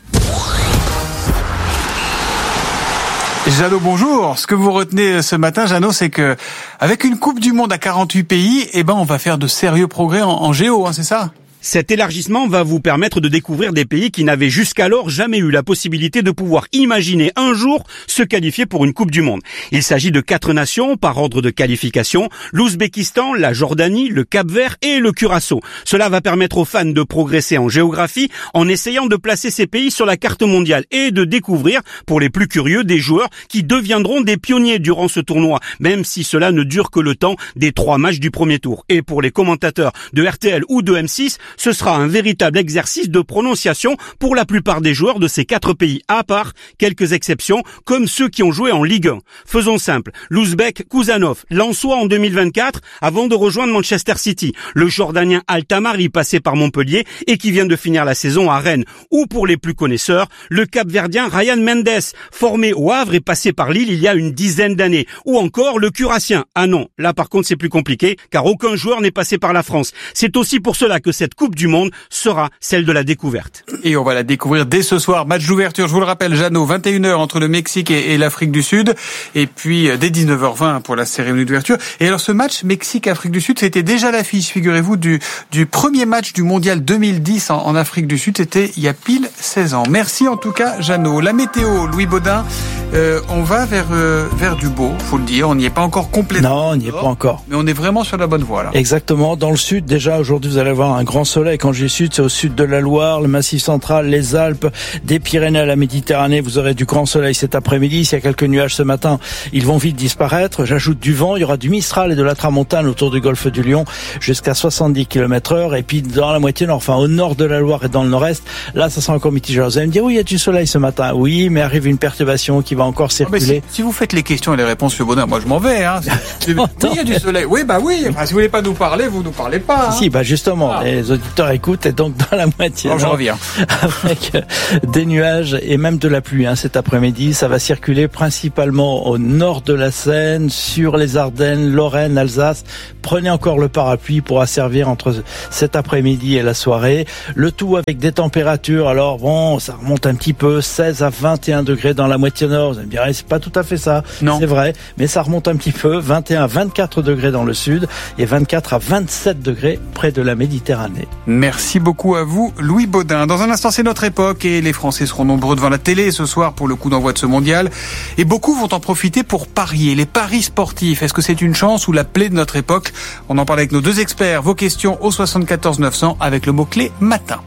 Jeannot, bonjour. Ce que vous retenez ce matin, Jeannot, c'est que avec une Coupe du Monde à quarante-huit pays, eh ben on va faire de sérieux progrès en, en géo, hein, c'est ça ? Cet élargissement va vous permettre de découvrir des pays qui n'avaient jusqu'alors jamais eu la possibilité de pouvoir imaginer un jour se qualifier pour une Coupe du Monde. Il s'agit de quatre nations par ordre de qualification, l'Ouzbékistan, la Jordanie, le Cap-Vert et le Curaçao. Cela va permettre aux fans de progresser en géographie en essayant de placer ces pays sur la carte mondiale et de découvrir, pour les plus curieux, des joueurs qui deviendront des pionniers durant ce tournoi, même si cela ne dure que le temps des trois matchs du premier tour. Et pour les commentateurs de R T L ou de M six, ce sera un véritable exercice de prononciation pour la plupart des joueurs de ces quatre pays, à part quelques exceptions, comme ceux qui ont joué en Ligue un. Faisons simple, l'Ouzbek Kouzanov, Lensois en deux mille vingt-quatre, avant de rejoindre Manchester City. Le Jordanien Al-Tamari, passé par Montpellier et qui vient de finir la saison à Rennes. Ou pour les plus connaisseurs, le Cap-Verdien Ryan Mendes, formé au Havre et passé par Lille il y a une dizaine d'années. Ou encore le Curassien. Ah non, là par contre c'est plus compliqué, car aucun joueur n'est passé par la France. C'est aussi pour cela que cette Coupe du Monde sera celle de la découverte. Et on va la découvrir dès ce soir. Match d'ouverture, je vous le rappelle, Jeannot, vingt et une heures entre le Mexique et, et l'Afrique du Sud. Et puis dès dix-neuf heures vingt pour la cérémonie d'ouverture. Et alors ce match Mexique-Afrique du Sud, c'était déjà l'affiche, figurez-vous, du, du premier match du Mondial deux mille dix en, en Afrique du Sud. C'était il y a pile seize ans. Merci en tout cas, Jeannot. La météo, Louis Baudin, euh, on va vers, euh, vers du beau, faut le dire. On n'y est pas encore complètement. Non, on n'y est pas encore. Mais on est vraiment sur la bonne voie là. Exactement. Dans le sud, déjà aujourd'hui, vous allez avoir un grand soleil. Quand je dis sud, c'est au sud de la Loire, le Massif central, les Alpes, des Pyrénées à la Méditerranée. Vous aurez du grand soleil cet après-midi. S'il y a quelques nuages ce matin, ils vont vite disparaître. J'ajoute du vent. Il y aura du Mistral et de la Tramontane autour du golfe du Lion jusqu'à soixante-dix kilomètres heure. Et puis dans la moitié nord, enfin au nord de la Loire et dans le nord-est, là, ça sera encore mitigé. Vous allez me dire, oui, il y a du soleil ce matin. Oui, mais arrive une perturbation qui va encore circuler. Si, si vous faites les questions et les réponses, M. Baudin, moi je m'en vais. Hein. Oui, il y a du soleil. Oui, bah oui. Enfin, si vous voulez pas nous parler, vous nous parlez pas. Hein. Si, bah justement, ah. les auditeurs écoutent et donc dans la moitié. Oh, je reviens. Avec des nuages et même de la pluie hein, cet après-midi. Ça va circuler principalement au nord de la Seine, sur les Ardennes, Lorraine, Alsace. Prenez encore le parapluie pour asservir entre cet après-midi et la soirée. Le tout avec des températures. Alors bon, ça remonte un petit peu, seize à vingt et un degrés dans la moitié nord. Vous allez me dire, c'est pas tout à fait ça. Non. C'est vrai, mais ça remonte un petit peu. vingt et un à vingt-quatre degrés dans le sud et vingt-quatre à vingt-sept degrés près de la Méditerranée. Merci beaucoup à vous, Louis Baudin. Dans un instant, c'est notre époque et les Français seront nombreux devant la télé ce soir pour le coup d'envoi de ce mondial. Et beaucoup vont en profiter pour parier. Les paris sportifs, est-ce que c'est une chance ou la plaie de notre époque? On en parle avec nos deux experts. Vos questions au soixante-quatorze neuf cents avec le mot-clé matin.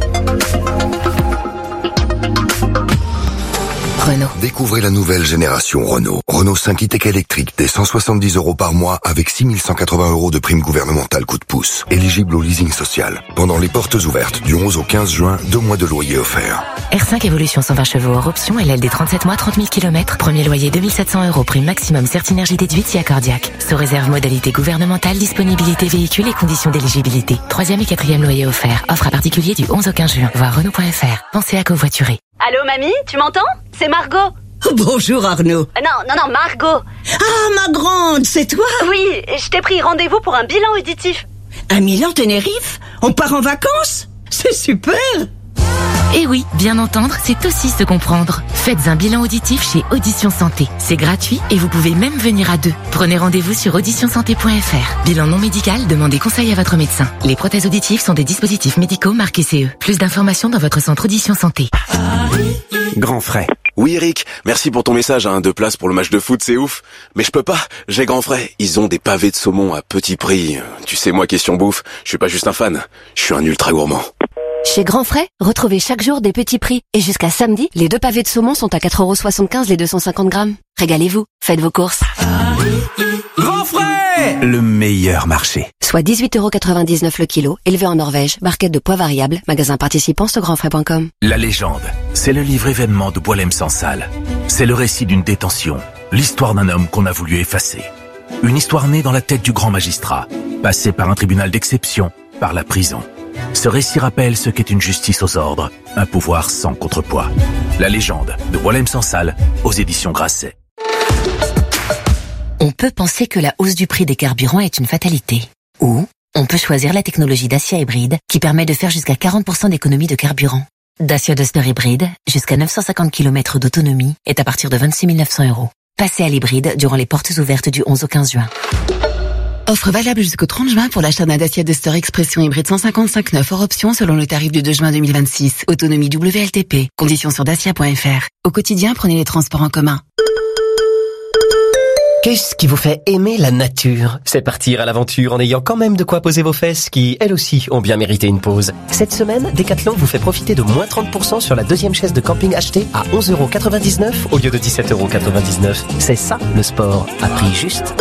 Renault. Découvrez la nouvelle génération Renault. Renault cinq e-Tech électrique dès cent soixante-dix euros par mois avec six mille cent quatre-vingts euros de prime gouvernementale coup de pouce. Éligible au leasing social. Pendant les portes ouvertes du onze au quinze juin, deux mois de loyer offerts. R cinq Evolution cent vingt chevaux hors option, L L D trente-sept mois, trente mille kilomètres. Premier loyer deux mille sept cents euros, prime maximum Certinergie déduite si accordiaque. Sous réserve modalité gouvernementale, disponibilité véhicule et conditions d'éligibilité. Troisième et quatrième loyer offert. Offre à particulier du onze au quinze juin. Voir Renault point F R. Pensez à covoiturer. Allô mamie, tu m'entends? C'est Margot. Bonjour Arnaud. Euh, non, non, non, Margot. Ah, ma grande, c'est toi? Oui, je t'ai pris rendez-vous pour un bilan auditif. À Milan, Tenerife? On part en vacances? C'est super! Et oui, bien entendre, c'est aussi se comprendre. Faites un bilan auditif chez Audition Santé. C'est gratuit et vous pouvez même venir à deux. Prenez rendez-vous sur audition santé point f r. Bilan non médical, demandez conseil à votre médecin. Les prothèses auditives sont des dispositifs médicaux marqués C E. Plus d'informations dans votre centre Audition Santé. Grand frais. Oui Eric, merci pour ton message, hein, deux places pour le match de foot, c'est ouf. Mais je peux pas, j'ai Grand frais. Ils ont des pavés de saumon à petit prix. Tu sais, moi, question bouffe, je suis pas juste un fan, je suis un ultra gourmand. Chez Grand Frais, retrouvez chaque jour des petits prix. Et jusqu'à samedi, les deux pavés de saumon sont à quatre euros soixante-quinze les deux cent cinquante grammes. Régalez-vous, faites vos courses. Grand frais! Le meilleur marché. Soit dix-huit euros quatre-vingt-dix-neuf le kilo, élevé en Norvège, barquette de poids variable, magasin participant sur grand frais point com. La légende, c'est le livre événement de Boualem Sansal. C'est le récit d'une détention, l'histoire d'un homme qu'on a voulu effacer. Une histoire née dans la tête du grand magistrat, passée par un tribunal d'exception, par la prison. Ce récit rappelle ce qu'est une justice aux ordres, un pouvoir sans contrepoids. La légende de Boualem Sansal aux éditions Grasset. On peut penser que la hausse du prix des carburants est une fatalité. Ou on peut choisir la technologie Dacia hybride qui permet de faire jusqu'à quarante pour cent d'économie de carburant. Dacia Duster hybride, jusqu'à neuf cent cinquante kilomètres d'autonomie, est à partir de vingt-six mille neuf cents euros. Passez à l'hybride durant les portes ouvertes du onze au quinze juin. Offre valable jusqu'au trente juin pour l'achat d'un Dacia Duster Expression hybride cent cinquante-cinq neuf hors option selon le tarif du deux juin deux mille vingt-six. Autonomie W L T P. Conditions sur dacia point f r. Au quotidien, prenez les transports en commun. Qu'est-ce qui vous fait aimer la nature? C'est partir à l'aventure en ayant quand même de quoi poser vos fesses qui, elles aussi, ont bien mérité une pause. Cette semaine, Decathlon vous fait profiter de moins trente pour cent sur la deuxième chaise de camping achetée à onze euros quatre-vingt-dix-neuf au lieu de dix-sept euros quatre-vingt-dix-neuf. C'est ça, le sport, à prix juste.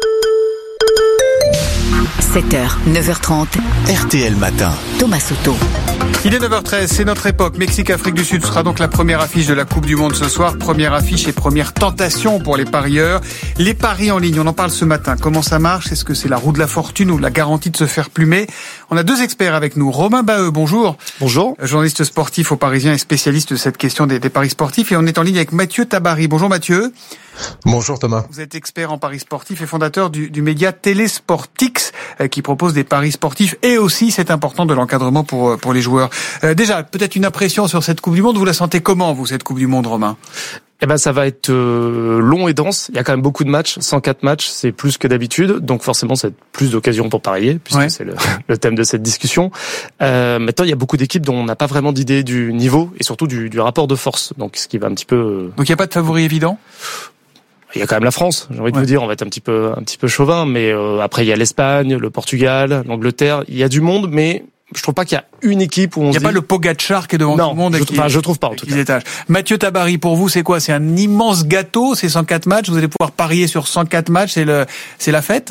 sept heures, neuf heures trente. R T L Matin. Thomas Soto. Il est neuf heures treize, c'est notre époque. Mexique-Afrique du Sud sera donc la première affiche de la Coupe du Monde ce soir. Première affiche et première tentation pour les parieurs. Les paris en ligne, on en parle ce matin. Comment ça marche? Est-ce que c'est la roue de la fortune ou la garantie de se faire plumer? On a deux experts avec nous. Romain Baheux, bonjour. Bonjour. Journaliste sportif au Parisien et spécialiste de cette question des, des paris sportifs. Et on est en ligne avec Mathieu Tabary. Bonjour Mathieu. Bonjour Thomas. Vous êtes expert en paris sportifs et fondateur du, du média Télésportix euh, qui propose des paris sportifs et aussi, c'est important, de l'encadrement pour pour les joueurs. Euh, déjà, peut-être une impression sur cette Coupe du Monde. Vous la sentez comment, vous, cette Coupe du Monde, Romain? Eh ben, ça va être euh, long et dense. Il y a quand même beaucoup de matchs. cent quatre matchs, c'est plus que d'habitude. Donc forcément, c'est plus d'occasions pour parier, puisque ouais. c'est le, le thème de cette discussion. Euh, maintenant, il y a beaucoup d'équipes dont on n'a pas vraiment d'idée du niveau et surtout du, du rapport de force. Donc, ce qui va un petit peu... Euh... Donc, il n'y a pas de favori évident? Il y a quand même la France, j'ai envie de ouais. vous dire, on va être un petit peu un petit peu chauvin, mais euh, après il y a l'Espagne, le Portugal, l'Angleterre, il y a du monde, mais je trouve pas qu'il y a une équipe où on il se y a dit... pas le Pogacar qui est devant non, tout le monde. Je, qui, enfin, je trouve pas en tout cas. Étages. Mathieu Tabary, pour vous, c'est quoi? C'est un immense gâteau, ces cent quatre matchs. Vous allez pouvoir parier sur cent quatre matchs. C'est le, c'est la fête?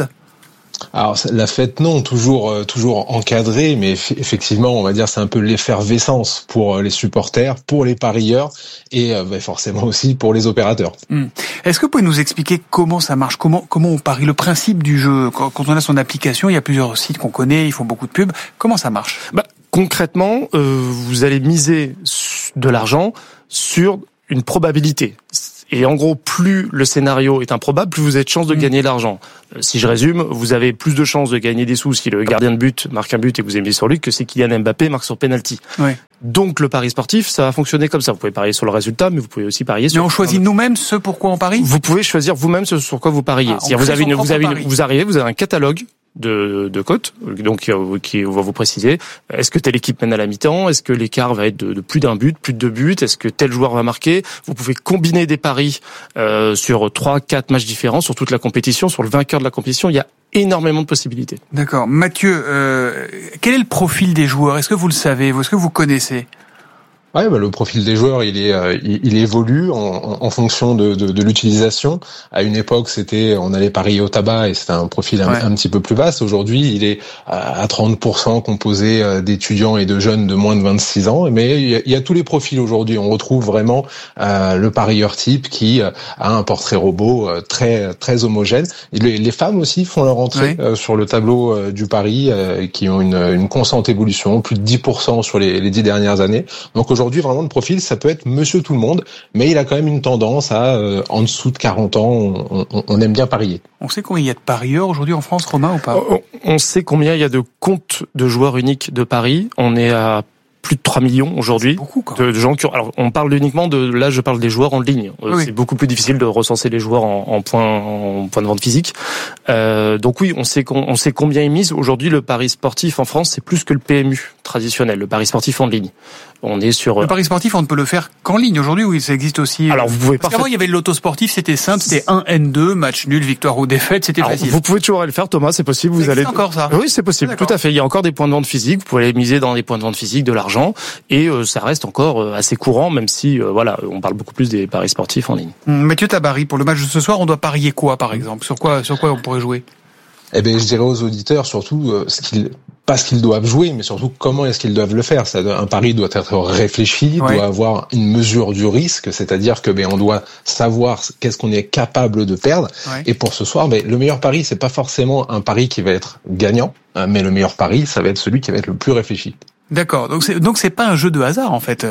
Alors la fête non, toujours euh, toujours encadrée, mais eff- effectivement on va dire c'est un peu l'effervescence pour euh, les supporters, pour les parieurs et euh, bah, forcément aussi pour les opérateurs. Mmh. Est-ce que vous pouvez nous expliquer comment ça marche, comment comment on parie, le principe du jeu? Quand, quand on a son application, il y a plusieurs sites qu'on connaît, ils font beaucoup de pubs. Comment ça marche? Bah, concrètement, euh, vous allez miser de l'argent sur une probabilité. Et en gros, plus le scénario est improbable, plus vous avez de chances de gagner de l'argent. Si je résume, vous avez plus de chances de gagner des sous si le gardien de but marque un but et que vous avez mis sur lui que si Kylian Mbappé marque sur penalty. Ouais. Donc le pari sportif, ça va fonctionner comme ça. Vous pouvez parier sur le résultat, mais vous pouvez aussi parier sur... Mais on choisit nous-mêmes ce pourquoi on parie? Vous pouvez choisir vous-même ce sur quoi vous pariez. Ah, C'est-à-dire vous avez une, vous avez une, vous arrivez, vous avez un catalogue de, de cotes, donc qui va vous préciser est-ce que telle équipe mène à la mi-temps, est-ce que l'écart va être de, de plus d'un but, plus de deux buts, est-ce que tel joueur va marquer. Vous pouvez combiner des paris euh, sur trois, quatre matchs différents, sur toute la compétition, sur le vainqueur de la compétition. Il y a énormément de possibilités. D'accord. Mathieu, euh, quel est le profil des joueurs? Est-ce que vous le savez? Est-ce que vous connaissez? Ouais, bah, le profil des joueurs, il est, euh, il, il évolue en, en, en fonction de, de, de l'utilisation. À une époque, c'était, on allait parier au tabac et c'était un profil un, ouais. un petit peu plus vaste. Aujourd'hui, il est à trente pour cent composé d'étudiants et de jeunes de moins de vingt-six ans. Mais il y a, il y a tous les profils aujourd'hui. On retrouve vraiment euh, le parieur type qui a un portrait robot euh, très, très homogène. Et les, les femmes aussi font leur entrée ouais. euh, sur le tableau euh, du pari, euh, qui ont une, une constante évolution, plus de dix pour cent sur les, les dix dernières années. Donc aujourd'hui, aujourd'hui, vraiment, le profil, ça peut être monsieur tout le monde, mais il a quand même une tendance à, euh, en dessous de quarante ans, on, on, on aime bien parier. On sait combien il y a de parieurs aujourd'hui en France, Romain, ou pas? On sait combien il y a de comptes de joueurs uniques de paris. On est à plus de trois millions aujourd'hui de, de gens qui ont... Alors, on parle uniquement de... Là, je parle des joueurs en ligne. Euh, oui. C'est beaucoup plus difficile de recenser les joueurs en, en point en point de vente physique. Euh, donc oui, on sait, on sait combien ils misent. Aujourd'hui, le pari sportif en France, c'est plus que le P M U traditionnel, le pari sportif en ligne. On est sur... Le pari sportif, on ne peut le faire qu'en ligne aujourd'hui, ou ça existe aussi? Alors, vous pouvez pas. Parce qu'avant, il y avait le loto sportif, c'était simple, c'était un N deux, match nul, victoire ou défaite, c'était Alors, facile. Vous pouvez toujours aller le faire, Thomas, c'est possible. Vous ça allez. encore ça? Oui, c'est possible, D'accord. Tout à fait. Il y a encore des points de vente physiques. Vous pouvez aller miser dans des points de vente physiques de l'argent, et euh, ça reste encore euh, assez courant, même si, euh, voilà, on parle beaucoup plus des paris sportifs en ligne. Hum, Mathieu Tabary, pour le match de ce soir, on doit parier quoi, par exemple? Sur quoi, sur quoi on pourrait jouer? Eh ben, je dirais aux auditeurs surtout euh, ce qu'ils, pas ce qu'ils doivent jouer, mais surtout comment est-ce qu'ils doivent le faire. Ça, un pari doit être réfléchi, ouais. doit avoir une mesure du risque, c'est-à-dire que ben on doit savoir qu'est-ce qu'on est capable de perdre. Ouais. Et pour ce soir, ben le meilleur pari, c'est pas forcément un pari qui va être gagnant, hein, mais le meilleur pari, ça va être celui qui va être le plus réfléchi. D'accord. Donc c'est donc c'est pas un jeu de hasard en fait.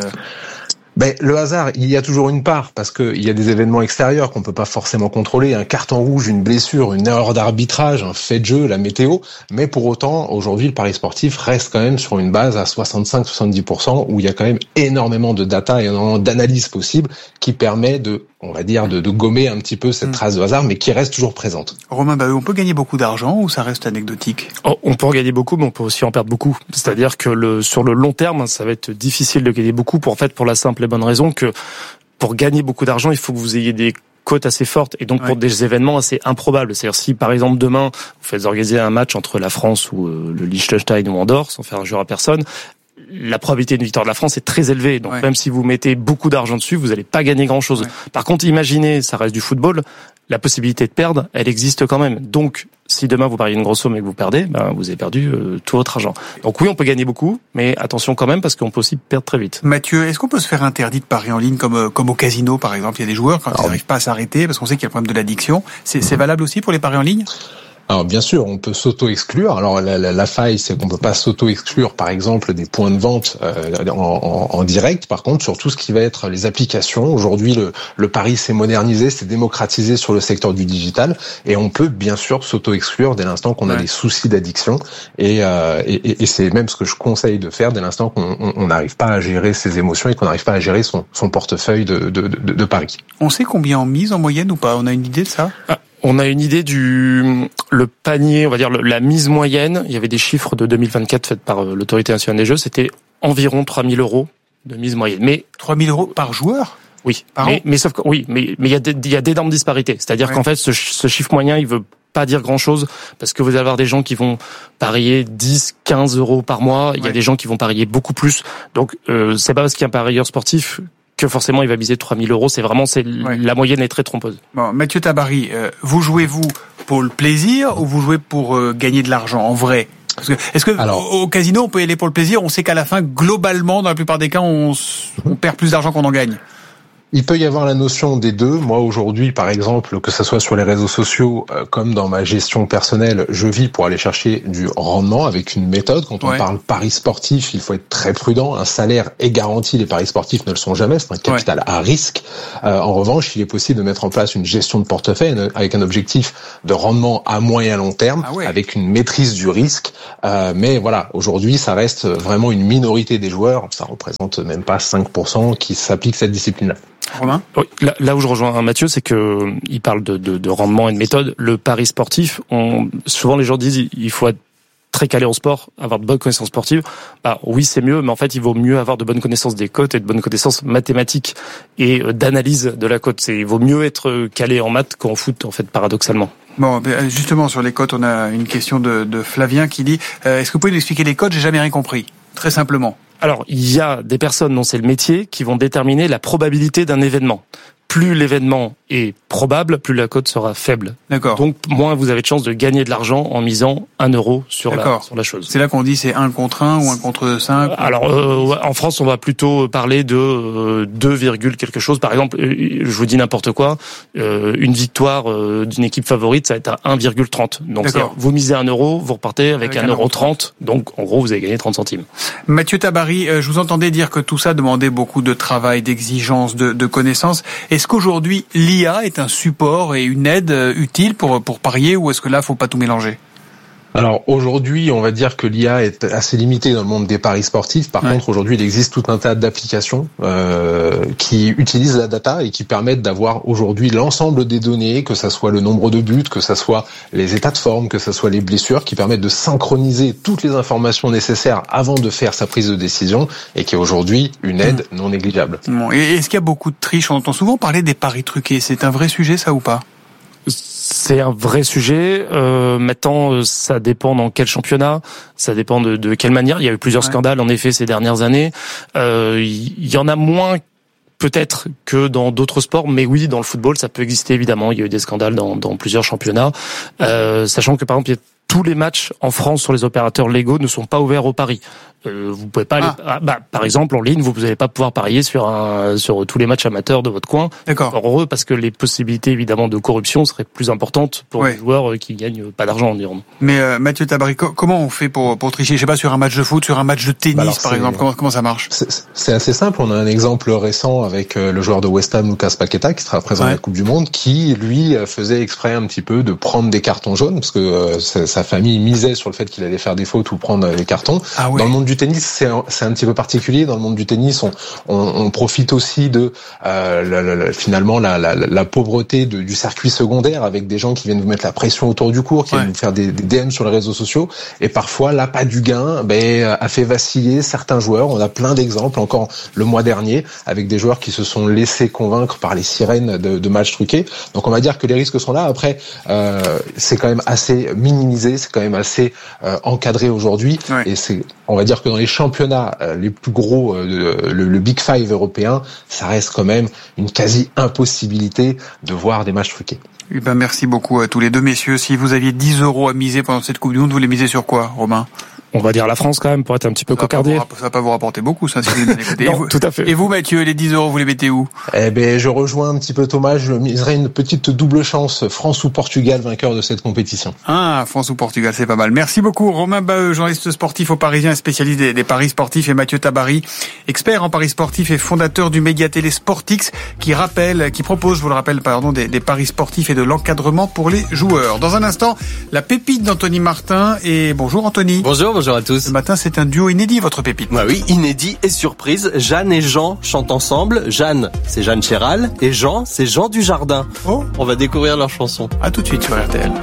Ben, le hasard, il y a toujours une part, parce que il y a des événements extérieurs qu'on peut pas forcément contrôler, un carton rouge, une blessure, une erreur d'arbitrage, un fait de jeu, la météo, mais pour autant, aujourd'hui, le pari sportif reste quand même sur une base à soixante-cinq à soixante-dix pour cent, où il y a quand même énormément de data et énormément d'analyse possible, qui permet de, on va dire, de, de gommer un petit peu cette mmh. trace de hasard, mais qui reste toujours présente. Romain Bahut, on peut gagner beaucoup d'argent, ou ça reste anecdotique? Oh, on peut en gagner beaucoup, mais on peut aussi en perdre beaucoup. C'est-à-dire que le, sur le long terme, ça va être difficile de gagner beaucoup, pour, en fait, pour la simple et bonne raison que pour gagner beaucoup d'argent, il faut que vous ayez des cotes assez fortes et donc ouais. pour des événements assez improbables. C'est-à-dire si par exemple demain vous faites organiser un match entre la France ou euh, le Liechtenstein ou Andorre, sans faire injure à personne, la probabilité d'une victoire de la France est très élevée. Donc ouais. même si vous mettez beaucoup d'argent dessus, vous n'allez pas gagner grand-chose. Ouais. Par contre, imaginez, ça reste du football, la possibilité de perdre, elle existe quand même. Donc, si demain vous pariez une grosse somme et que vous perdez, ben vous avez perdu euh, tout votre argent. Donc oui, on peut gagner beaucoup, mais attention quand même parce qu'on peut aussi perdre très vite. Mathieu, est-ce qu'on peut se faire interdit de parier en ligne comme comme au casino par exemple? Il y a des joueurs quand Alors, ils n'arrivent pas à s'arrêter parce qu'on sait qu'il y a le problème de l'addiction. C'est, mmh. c'est valable aussi pour les paris en ligne? Alors bien sûr, on peut s'auto-exclure. Alors la, la, la faille, c'est qu'on peut pas s'auto-exclure, par exemple, des points de vente euh, en, en, en direct. Par contre, sur tout ce qui va être les applications, aujourd'hui, le, le pari s'est modernisé, s'est démocratisé sur le secteur du digital, et on peut bien sûr s'auto-exclure dès l'instant qu'on ouais. a des soucis d'addiction. Et, euh, et, et c'est même ce que je conseille de faire dès l'instant qu'on n'arrive pas à gérer ses émotions et qu'on n'arrive pas à gérer son, son portefeuille de, de, de, de paris. On sait combien on mise en moyenne ou pas? On a une idée de ça? ah. On a une idée du le panier, on va dire le, la mise moyenne. Il y avait des chiffres de deux mille vingt-quatre faits par euh, l'autorité nationale des jeux. C'était environ trois mille euros de mise moyenne. Mais trois mille euros par joueur? Oui. Par mais, an mais sauf que oui, mais mais il y a des, il y a d'énormes disparités. C'est-à-dire ouais. qu'en fait, ce, ce chiffre moyen, il veut pas dire grand-chose parce que vous allez avoir des gens qui vont parier dix, quinze euros par mois. Il ouais. y a des gens qui vont parier beaucoup plus. Donc euh, c'est pas parce qu'il y a un parieur sportif que forcément il va viser trois mille euros. C'est vraiment, c'est ouais. la moyenne est très trompeuse. Bon, Mathieu Tabary, euh, vous jouez-vous pour le plaisir ou vous jouez pour euh, gagner de l'argent en vrai? Parce que, est-ce que Alors, au, au casino on peut y aller pour le plaisir? On sait qu'à la fin, globalement, dans la plupart des cas, on, on perd plus d'argent qu'on en gagne. Il peut y avoir la notion des deux. Moi, aujourd'hui, par exemple, que ce soit sur les réseaux sociaux, euh, comme dans ma gestion personnelle, je vis pour aller chercher du rendement avec une méthode. Quand on ouais. parle paris sportif, il faut être très prudent. Un salaire est garanti, les paris sportifs ne le sont jamais. C'est un capital ouais. à risque. Euh, en revanche, il est possible de mettre en place une gestion de portefeuille avec un objectif de rendement à moyen et à long terme, ah ouais. avec une maîtrise du risque. Euh, mais voilà, aujourd'hui, ça reste vraiment une minorité des joueurs. Ça représente même pas cinq pour cent qui s'appliquent cette discipline-là. Romain ? Oui, là, là où je rejoins Mathieu, c'est que il parle de, de, de rendement et de méthode. Le pari sportif, on, souvent les gens disent il faut être très calé en sport, avoir de bonnes connaissances sportives. Bah oui, c'est mieux, mais en fait, il vaut mieux avoir de bonnes connaissances des cotes et de bonnes connaissances mathématiques et d'analyse de la cote. C'est, il vaut mieux être calé en maths qu'en foot, en fait, paradoxalement. Bon, justement, sur les cotes, on a une question de, de Flavien qui dit euh, est-ce que vous pouvez nous expliquer les cotes ? J'ai jamais rien compris. Très simplement. Alors, il y a des personnes dont c'est le métier qui vont déterminer la probabilité d'un événement. plus l'événement est probable, plus la cote sera faible. D'accord. Donc, moins vous avez de chances de gagner de l'argent en misant un euro sur la, sur la chose. C'est là qu'on dit c'est un contre un ou un contre cinq. Alors, euh, en France, on va plutôt parler de euh, deux, quelque chose. Par exemple, je vous dis n'importe quoi, euh, une victoire euh, d'une équipe favorite, ça va être à un virgule trente. Donc, vous misez un euro, vous repartez avec, avec un euro trente. Donc, en gros, vous avez gagné trente centimes. Mathieu Tabary, euh, je vous entendais dire que tout ça demandait beaucoup de travail, d'exigence, de, de connaissances. Est-ce qu'aujourd'hui, l'I A est un support et une aide utile pour, pour parier, ou est-ce que là, faut pas tout mélanger? Alors aujourd'hui, on va dire que l'I A est assez limitée dans le monde des paris sportifs. Par ouais. contre, aujourd'hui, il existe tout un tas d'applications euh, qui utilisent la data et qui permettent d'avoir aujourd'hui l'ensemble des données, que ça soit le nombre de buts, que ça soit les états de forme, que ça soit les blessures, qui permettent de synchroniser toutes les informations nécessaires avant de faire sa prise de décision, et qui est aujourd'hui une aide mmh. non négligeable. Bon, et est-ce qu'il y a beaucoup de triches? On entend souvent parler des paris truqués. C'est un vrai sujet, ça, ou pas? C'est un vrai sujet. Euh, maintenant, ça dépend dans quel championnat, ça dépend de, de quelle manière. Il y a eu plusieurs ouais. scandales, en effet, ces dernières années. Euh, il y en a moins peut-être que dans d'autres sports, mais oui, dans le football, ça peut exister, évidemment. Il y a eu des scandales dans, dans plusieurs championnats. Euh, sachant que, par exemple, il y a tous les matchs en France sur les opérateurs légaux ne sont pas ouverts au pari. Euh, vous pouvez pas aller, ah. bah, par exemple, en ligne, vous n'allez pas pouvoir parier sur un, sur tous les matchs amateurs de votre coin. D'accord. Heureux, parce que les possibilités, évidemment, de corruption seraient plus importantes pour ouais. les joueurs qui gagnent pas d'argent, dirons. Mais, euh, Mathieu Tabary, comment on fait pour, pour tricher? Je sais pas, sur un match de foot, sur un match de tennis, bah alors, par exemple, comment, comment ça marche? C'est, c'est assez simple. On a un exemple récent avec euh, le joueur de West Ham, Lucas Paqueta, qui sera présent ouais. à la Coupe du Monde, qui, lui, faisait exprès un petit peu de prendre des cartons jaunes, parce que euh, sa famille misait sur le fait qu'il allait faire des fautes ou prendre des cartons. Ah ouais. Dans le monde du tennis, c'est un, c'est un petit peu particulier. Dans le monde du tennis, on, on, on profite aussi de euh, la, la, la, finalement la, la, la pauvreté de, du circuit secondaire, avec des gens qui viennent vous mettre la pression autour du cours, qui ouais. viennent vous faire des, des D M sur les réseaux sociaux, et parfois l'appât du gain ben, a fait vaciller certains joueurs. On a plein d'exemples, encore le mois dernier, avec des joueurs qui se sont laissés convaincre par les sirènes de, de matchs truqués. Donc on va dire que les risques sont là. Après, euh, c'est quand même assez minimisé, c'est quand même assez euh, encadré aujourd'hui, ouais. et c'est, on va dire que dans les championnats les plus gros, le, le Big Five européen, ça reste quand même une quasi-impossibilité de voir des matchs truqués. Eh ben, merci beaucoup à tous les deux, messieurs. Si vous aviez dix euros à miser pendant cette Coupe du Monde, vous les misez sur quoi, Romain? On va dire la France quand même, pour être un petit peu cocardier. Ça va pas vous rapporter beaucoup, ça, si vous les écoutez. Non, tout à fait. Et vous, Mathieu, les dix euros, vous les mettez où? Eh ben, je rejoins un petit peu Thomas, je miserai une petite double chance, France ou Portugal, vainqueur de cette compétition. Ah, France ou Portugal, c'est pas mal. Merci beaucoup, Romain Baheux, journaliste sportif au Parisien, spécialiste des, des paris sportifs, et Mathieu Tabary, expert en paris sportifs et fondateur du média télé Sportix, qui rappelle, qui propose, je vous le rappelle, pardon, des, des paris sportifs et de l'encadrement pour les joueurs. Dans un instant, la pépite d'Anthony Martin, et bonjour Anthony. Bonjour, bonjour à tous. Ce matin, c'est un duo inédit, votre pépite. Bah oui, inédit et surprise. Jeanne et Jean chantent ensemble. Jeanne, c'est Jeanne Chéral. Et Jean, c'est Jean Dujardin. Oh. On va découvrir leur chanson. À tout de suite sur R T L.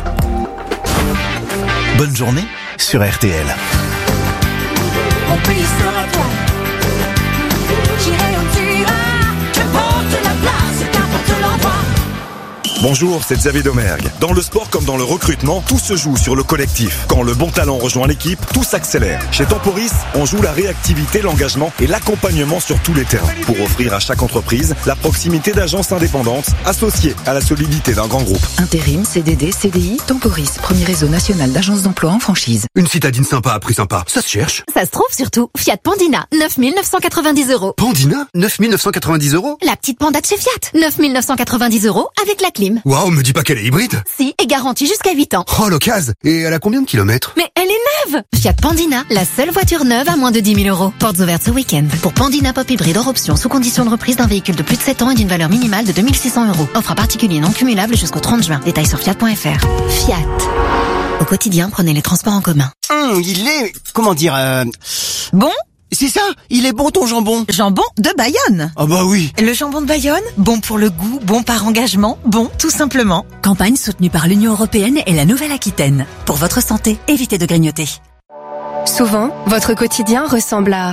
Bonne journée sur R T L. Mon pays sera toi. J'irai où tu iras. Qu'importe la place, qu'importe l'endroit. Bonjour, c'est Xavier Domergue. Dans le sport comme dans le recrutement, tout se joue sur le collectif. Quand le bon talent rejoint l'équipe, tout s'accélère. Chez Temporis, on joue la réactivité, l'engagement et l'accompagnement sur tous les terrains pour offrir à chaque entreprise la proximité d'agences indépendantes associées à la solidité d'un grand groupe. Intérim, C D D, C D I, Temporis, premier réseau national d'agences d'emploi en franchise. Une citadine sympa à prix sympa, ça se cherche. Ça se trouve surtout. Fiat Pandina, neuf mille neuf cent quatre-vingt-dix euros. Pandina, neuf mille neuf cent quatre-vingt-dix euros. La petite Panda de chez Fiat, neuf mille neuf cent quatre-vingt-dix euros avec la clim. Waouh, me dis pas qu'elle est hybride. Si, et garantie jusqu'à huit ans. Oh, l'occasion. Et elle a combien de kilomètres? Mais elle est neuve. Fiat Pandina, la seule voiture neuve à moins de dix mille euros. Portes ouvertes ce week-end. Pour Pandina Pop Hybride hors option, sous condition de reprise d'un véhicule de plus de sept ans et d'une valeur minimale de deux mille six cents euros. Offre à particulier non cumulable jusqu'au trente juin. Détails sur fiat point f r. Fiat. Au quotidien, prenez les transports en commun. Hum, il est... Comment dire... Euh... Bon? C'est ça, il est bon ton jambon. Jambon de Bayonne. Ah bah oui. Le jambon de Bayonne, bon pour le goût, bon par engagement, bon tout simplement. Campagne soutenue par l'Union européenne et la Nouvelle-Aquitaine. Pour votre santé, évitez de grignoter. Souvent, votre quotidien ressemble à...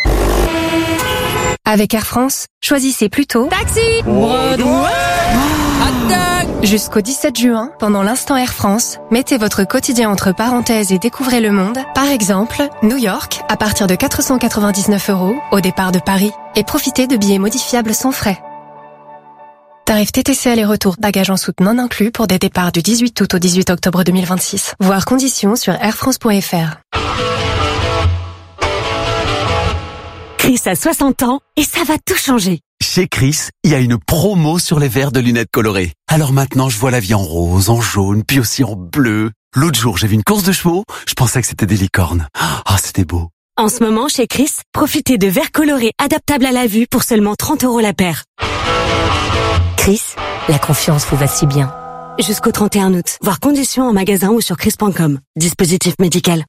Avec Air France, choisissez plutôt... Taxi. Broadway. Attaque. Jusqu'au dix-sept juin, pendant l'instant Air France, mettez votre quotidien entre parenthèses et découvrez le monde. Par exemple, New York, à partir de quatre cent quatre-vingt-dix-neuf euros, au départ de Paris. Et profitez de billets modifiables sans frais. Tarif T T C aller-retour, bagages en soute non inclus pour des départs du dix-huit août au dix-huit octobre deux mille vingt-six. Voir conditions sur airfrance point f r. Chris a soixante ans et ça va tout changer. Chez Chris, il y a une promo sur les verres de lunettes colorées. Alors maintenant, je vois la vie en rose, en jaune, puis aussi en bleu. L'autre jour, j'ai vu une course de chevaux, je pensais que c'était des licornes. Ah, c'était beau. En ce moment, chez Chris, profitez de verres colorés adaptables à la vue pour seulement trente euros la paire. Chris, la confiance vous va si bien. Jusqu'au trente et un août. Voir conditions en magasin ou sur chris point com. Dispositif médical.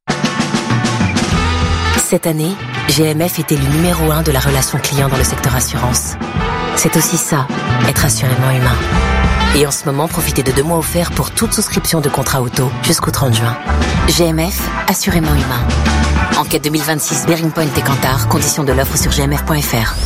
Cette année, G M F était le numéro un de la relation client dans le secteur assurance. C'est aussi ça, être assurément humain. Et en ce moment, profitez de deux mois offerts pour toute souscription de contrat auto jusqu'au trente juin. G M F, assurément humain. Enquête deux mille vingt-six, Bearing Point et Kantar, conditions de l'offre sur g m f point f r.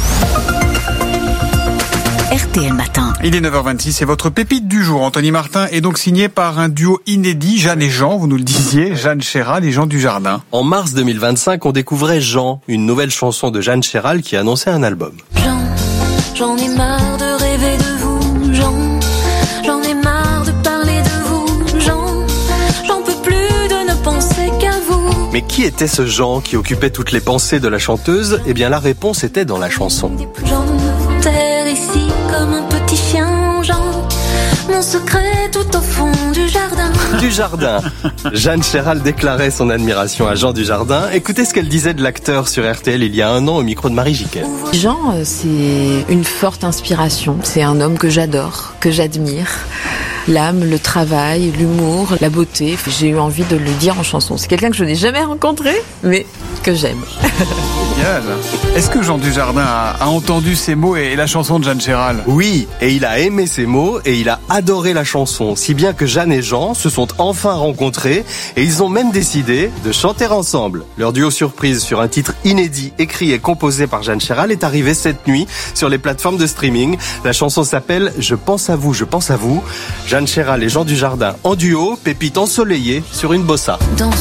R T L Matin. Il est neuf heures vingt-six et votre pépite du jour, Anthony Martin, est donc signé par un duo inédit, Jeanne et Jean, vous nous le disiez, Jeanne Chéral et Jean Dujardin. En mars deux mille vingt-cinq, on découvrait Jean, une nouvelle chanson de Jeanne Chéral qui annonçait un album. Jean, j'en ai marre de rêver de vous, Jean. J'en ai marre de parler de vous, Jean. J'en peux plus de ne penser qu'à vous. Mais qui était ce Jean qui occupait toutes les pensées de la chanteuse ? Eh bien la réponse était dans la chanson. Jean, terre ici comme un petit chien, Jean. Mon secret tout au fond du jardin. Dujardin. Jeanne Chéral déclarait son admiration à Jean Dujardin. Écoutez ce qu'elle disait de l'acteur sur R T L il y a un an au micro de Marie Jiquel. Jean, c'est une forte inspiration. C'est un homme que j'adore, que j'admire. L'âme, le travail, l'humour, la beauté. J'ai eu envie de le dire en chanson. C'est quelqu'un que je n'ai jamais rencontré, mais que j'aime. Génial. Est-ce que Jean Dujardin a, a entendu ces mots et la chanson de Jeanne Chéral ? Oui, et il a aimé ces mots et il a adoré la chanson, si bien que Jeanne et Jean se sont enfin rencontrés et ils ont même décidé de chanter ensemble. Leur duo surprise sur un titre inédit écrit et composé par Jeanne Chéral est arrivé cette nuit sur les plateformes de streaming. La chanson s'appelle « Je pense à vous, je pense à vous ». Jeanne Chéral et Jean Dujardin en duo, pépite ensoleillée sur une bossa. Dans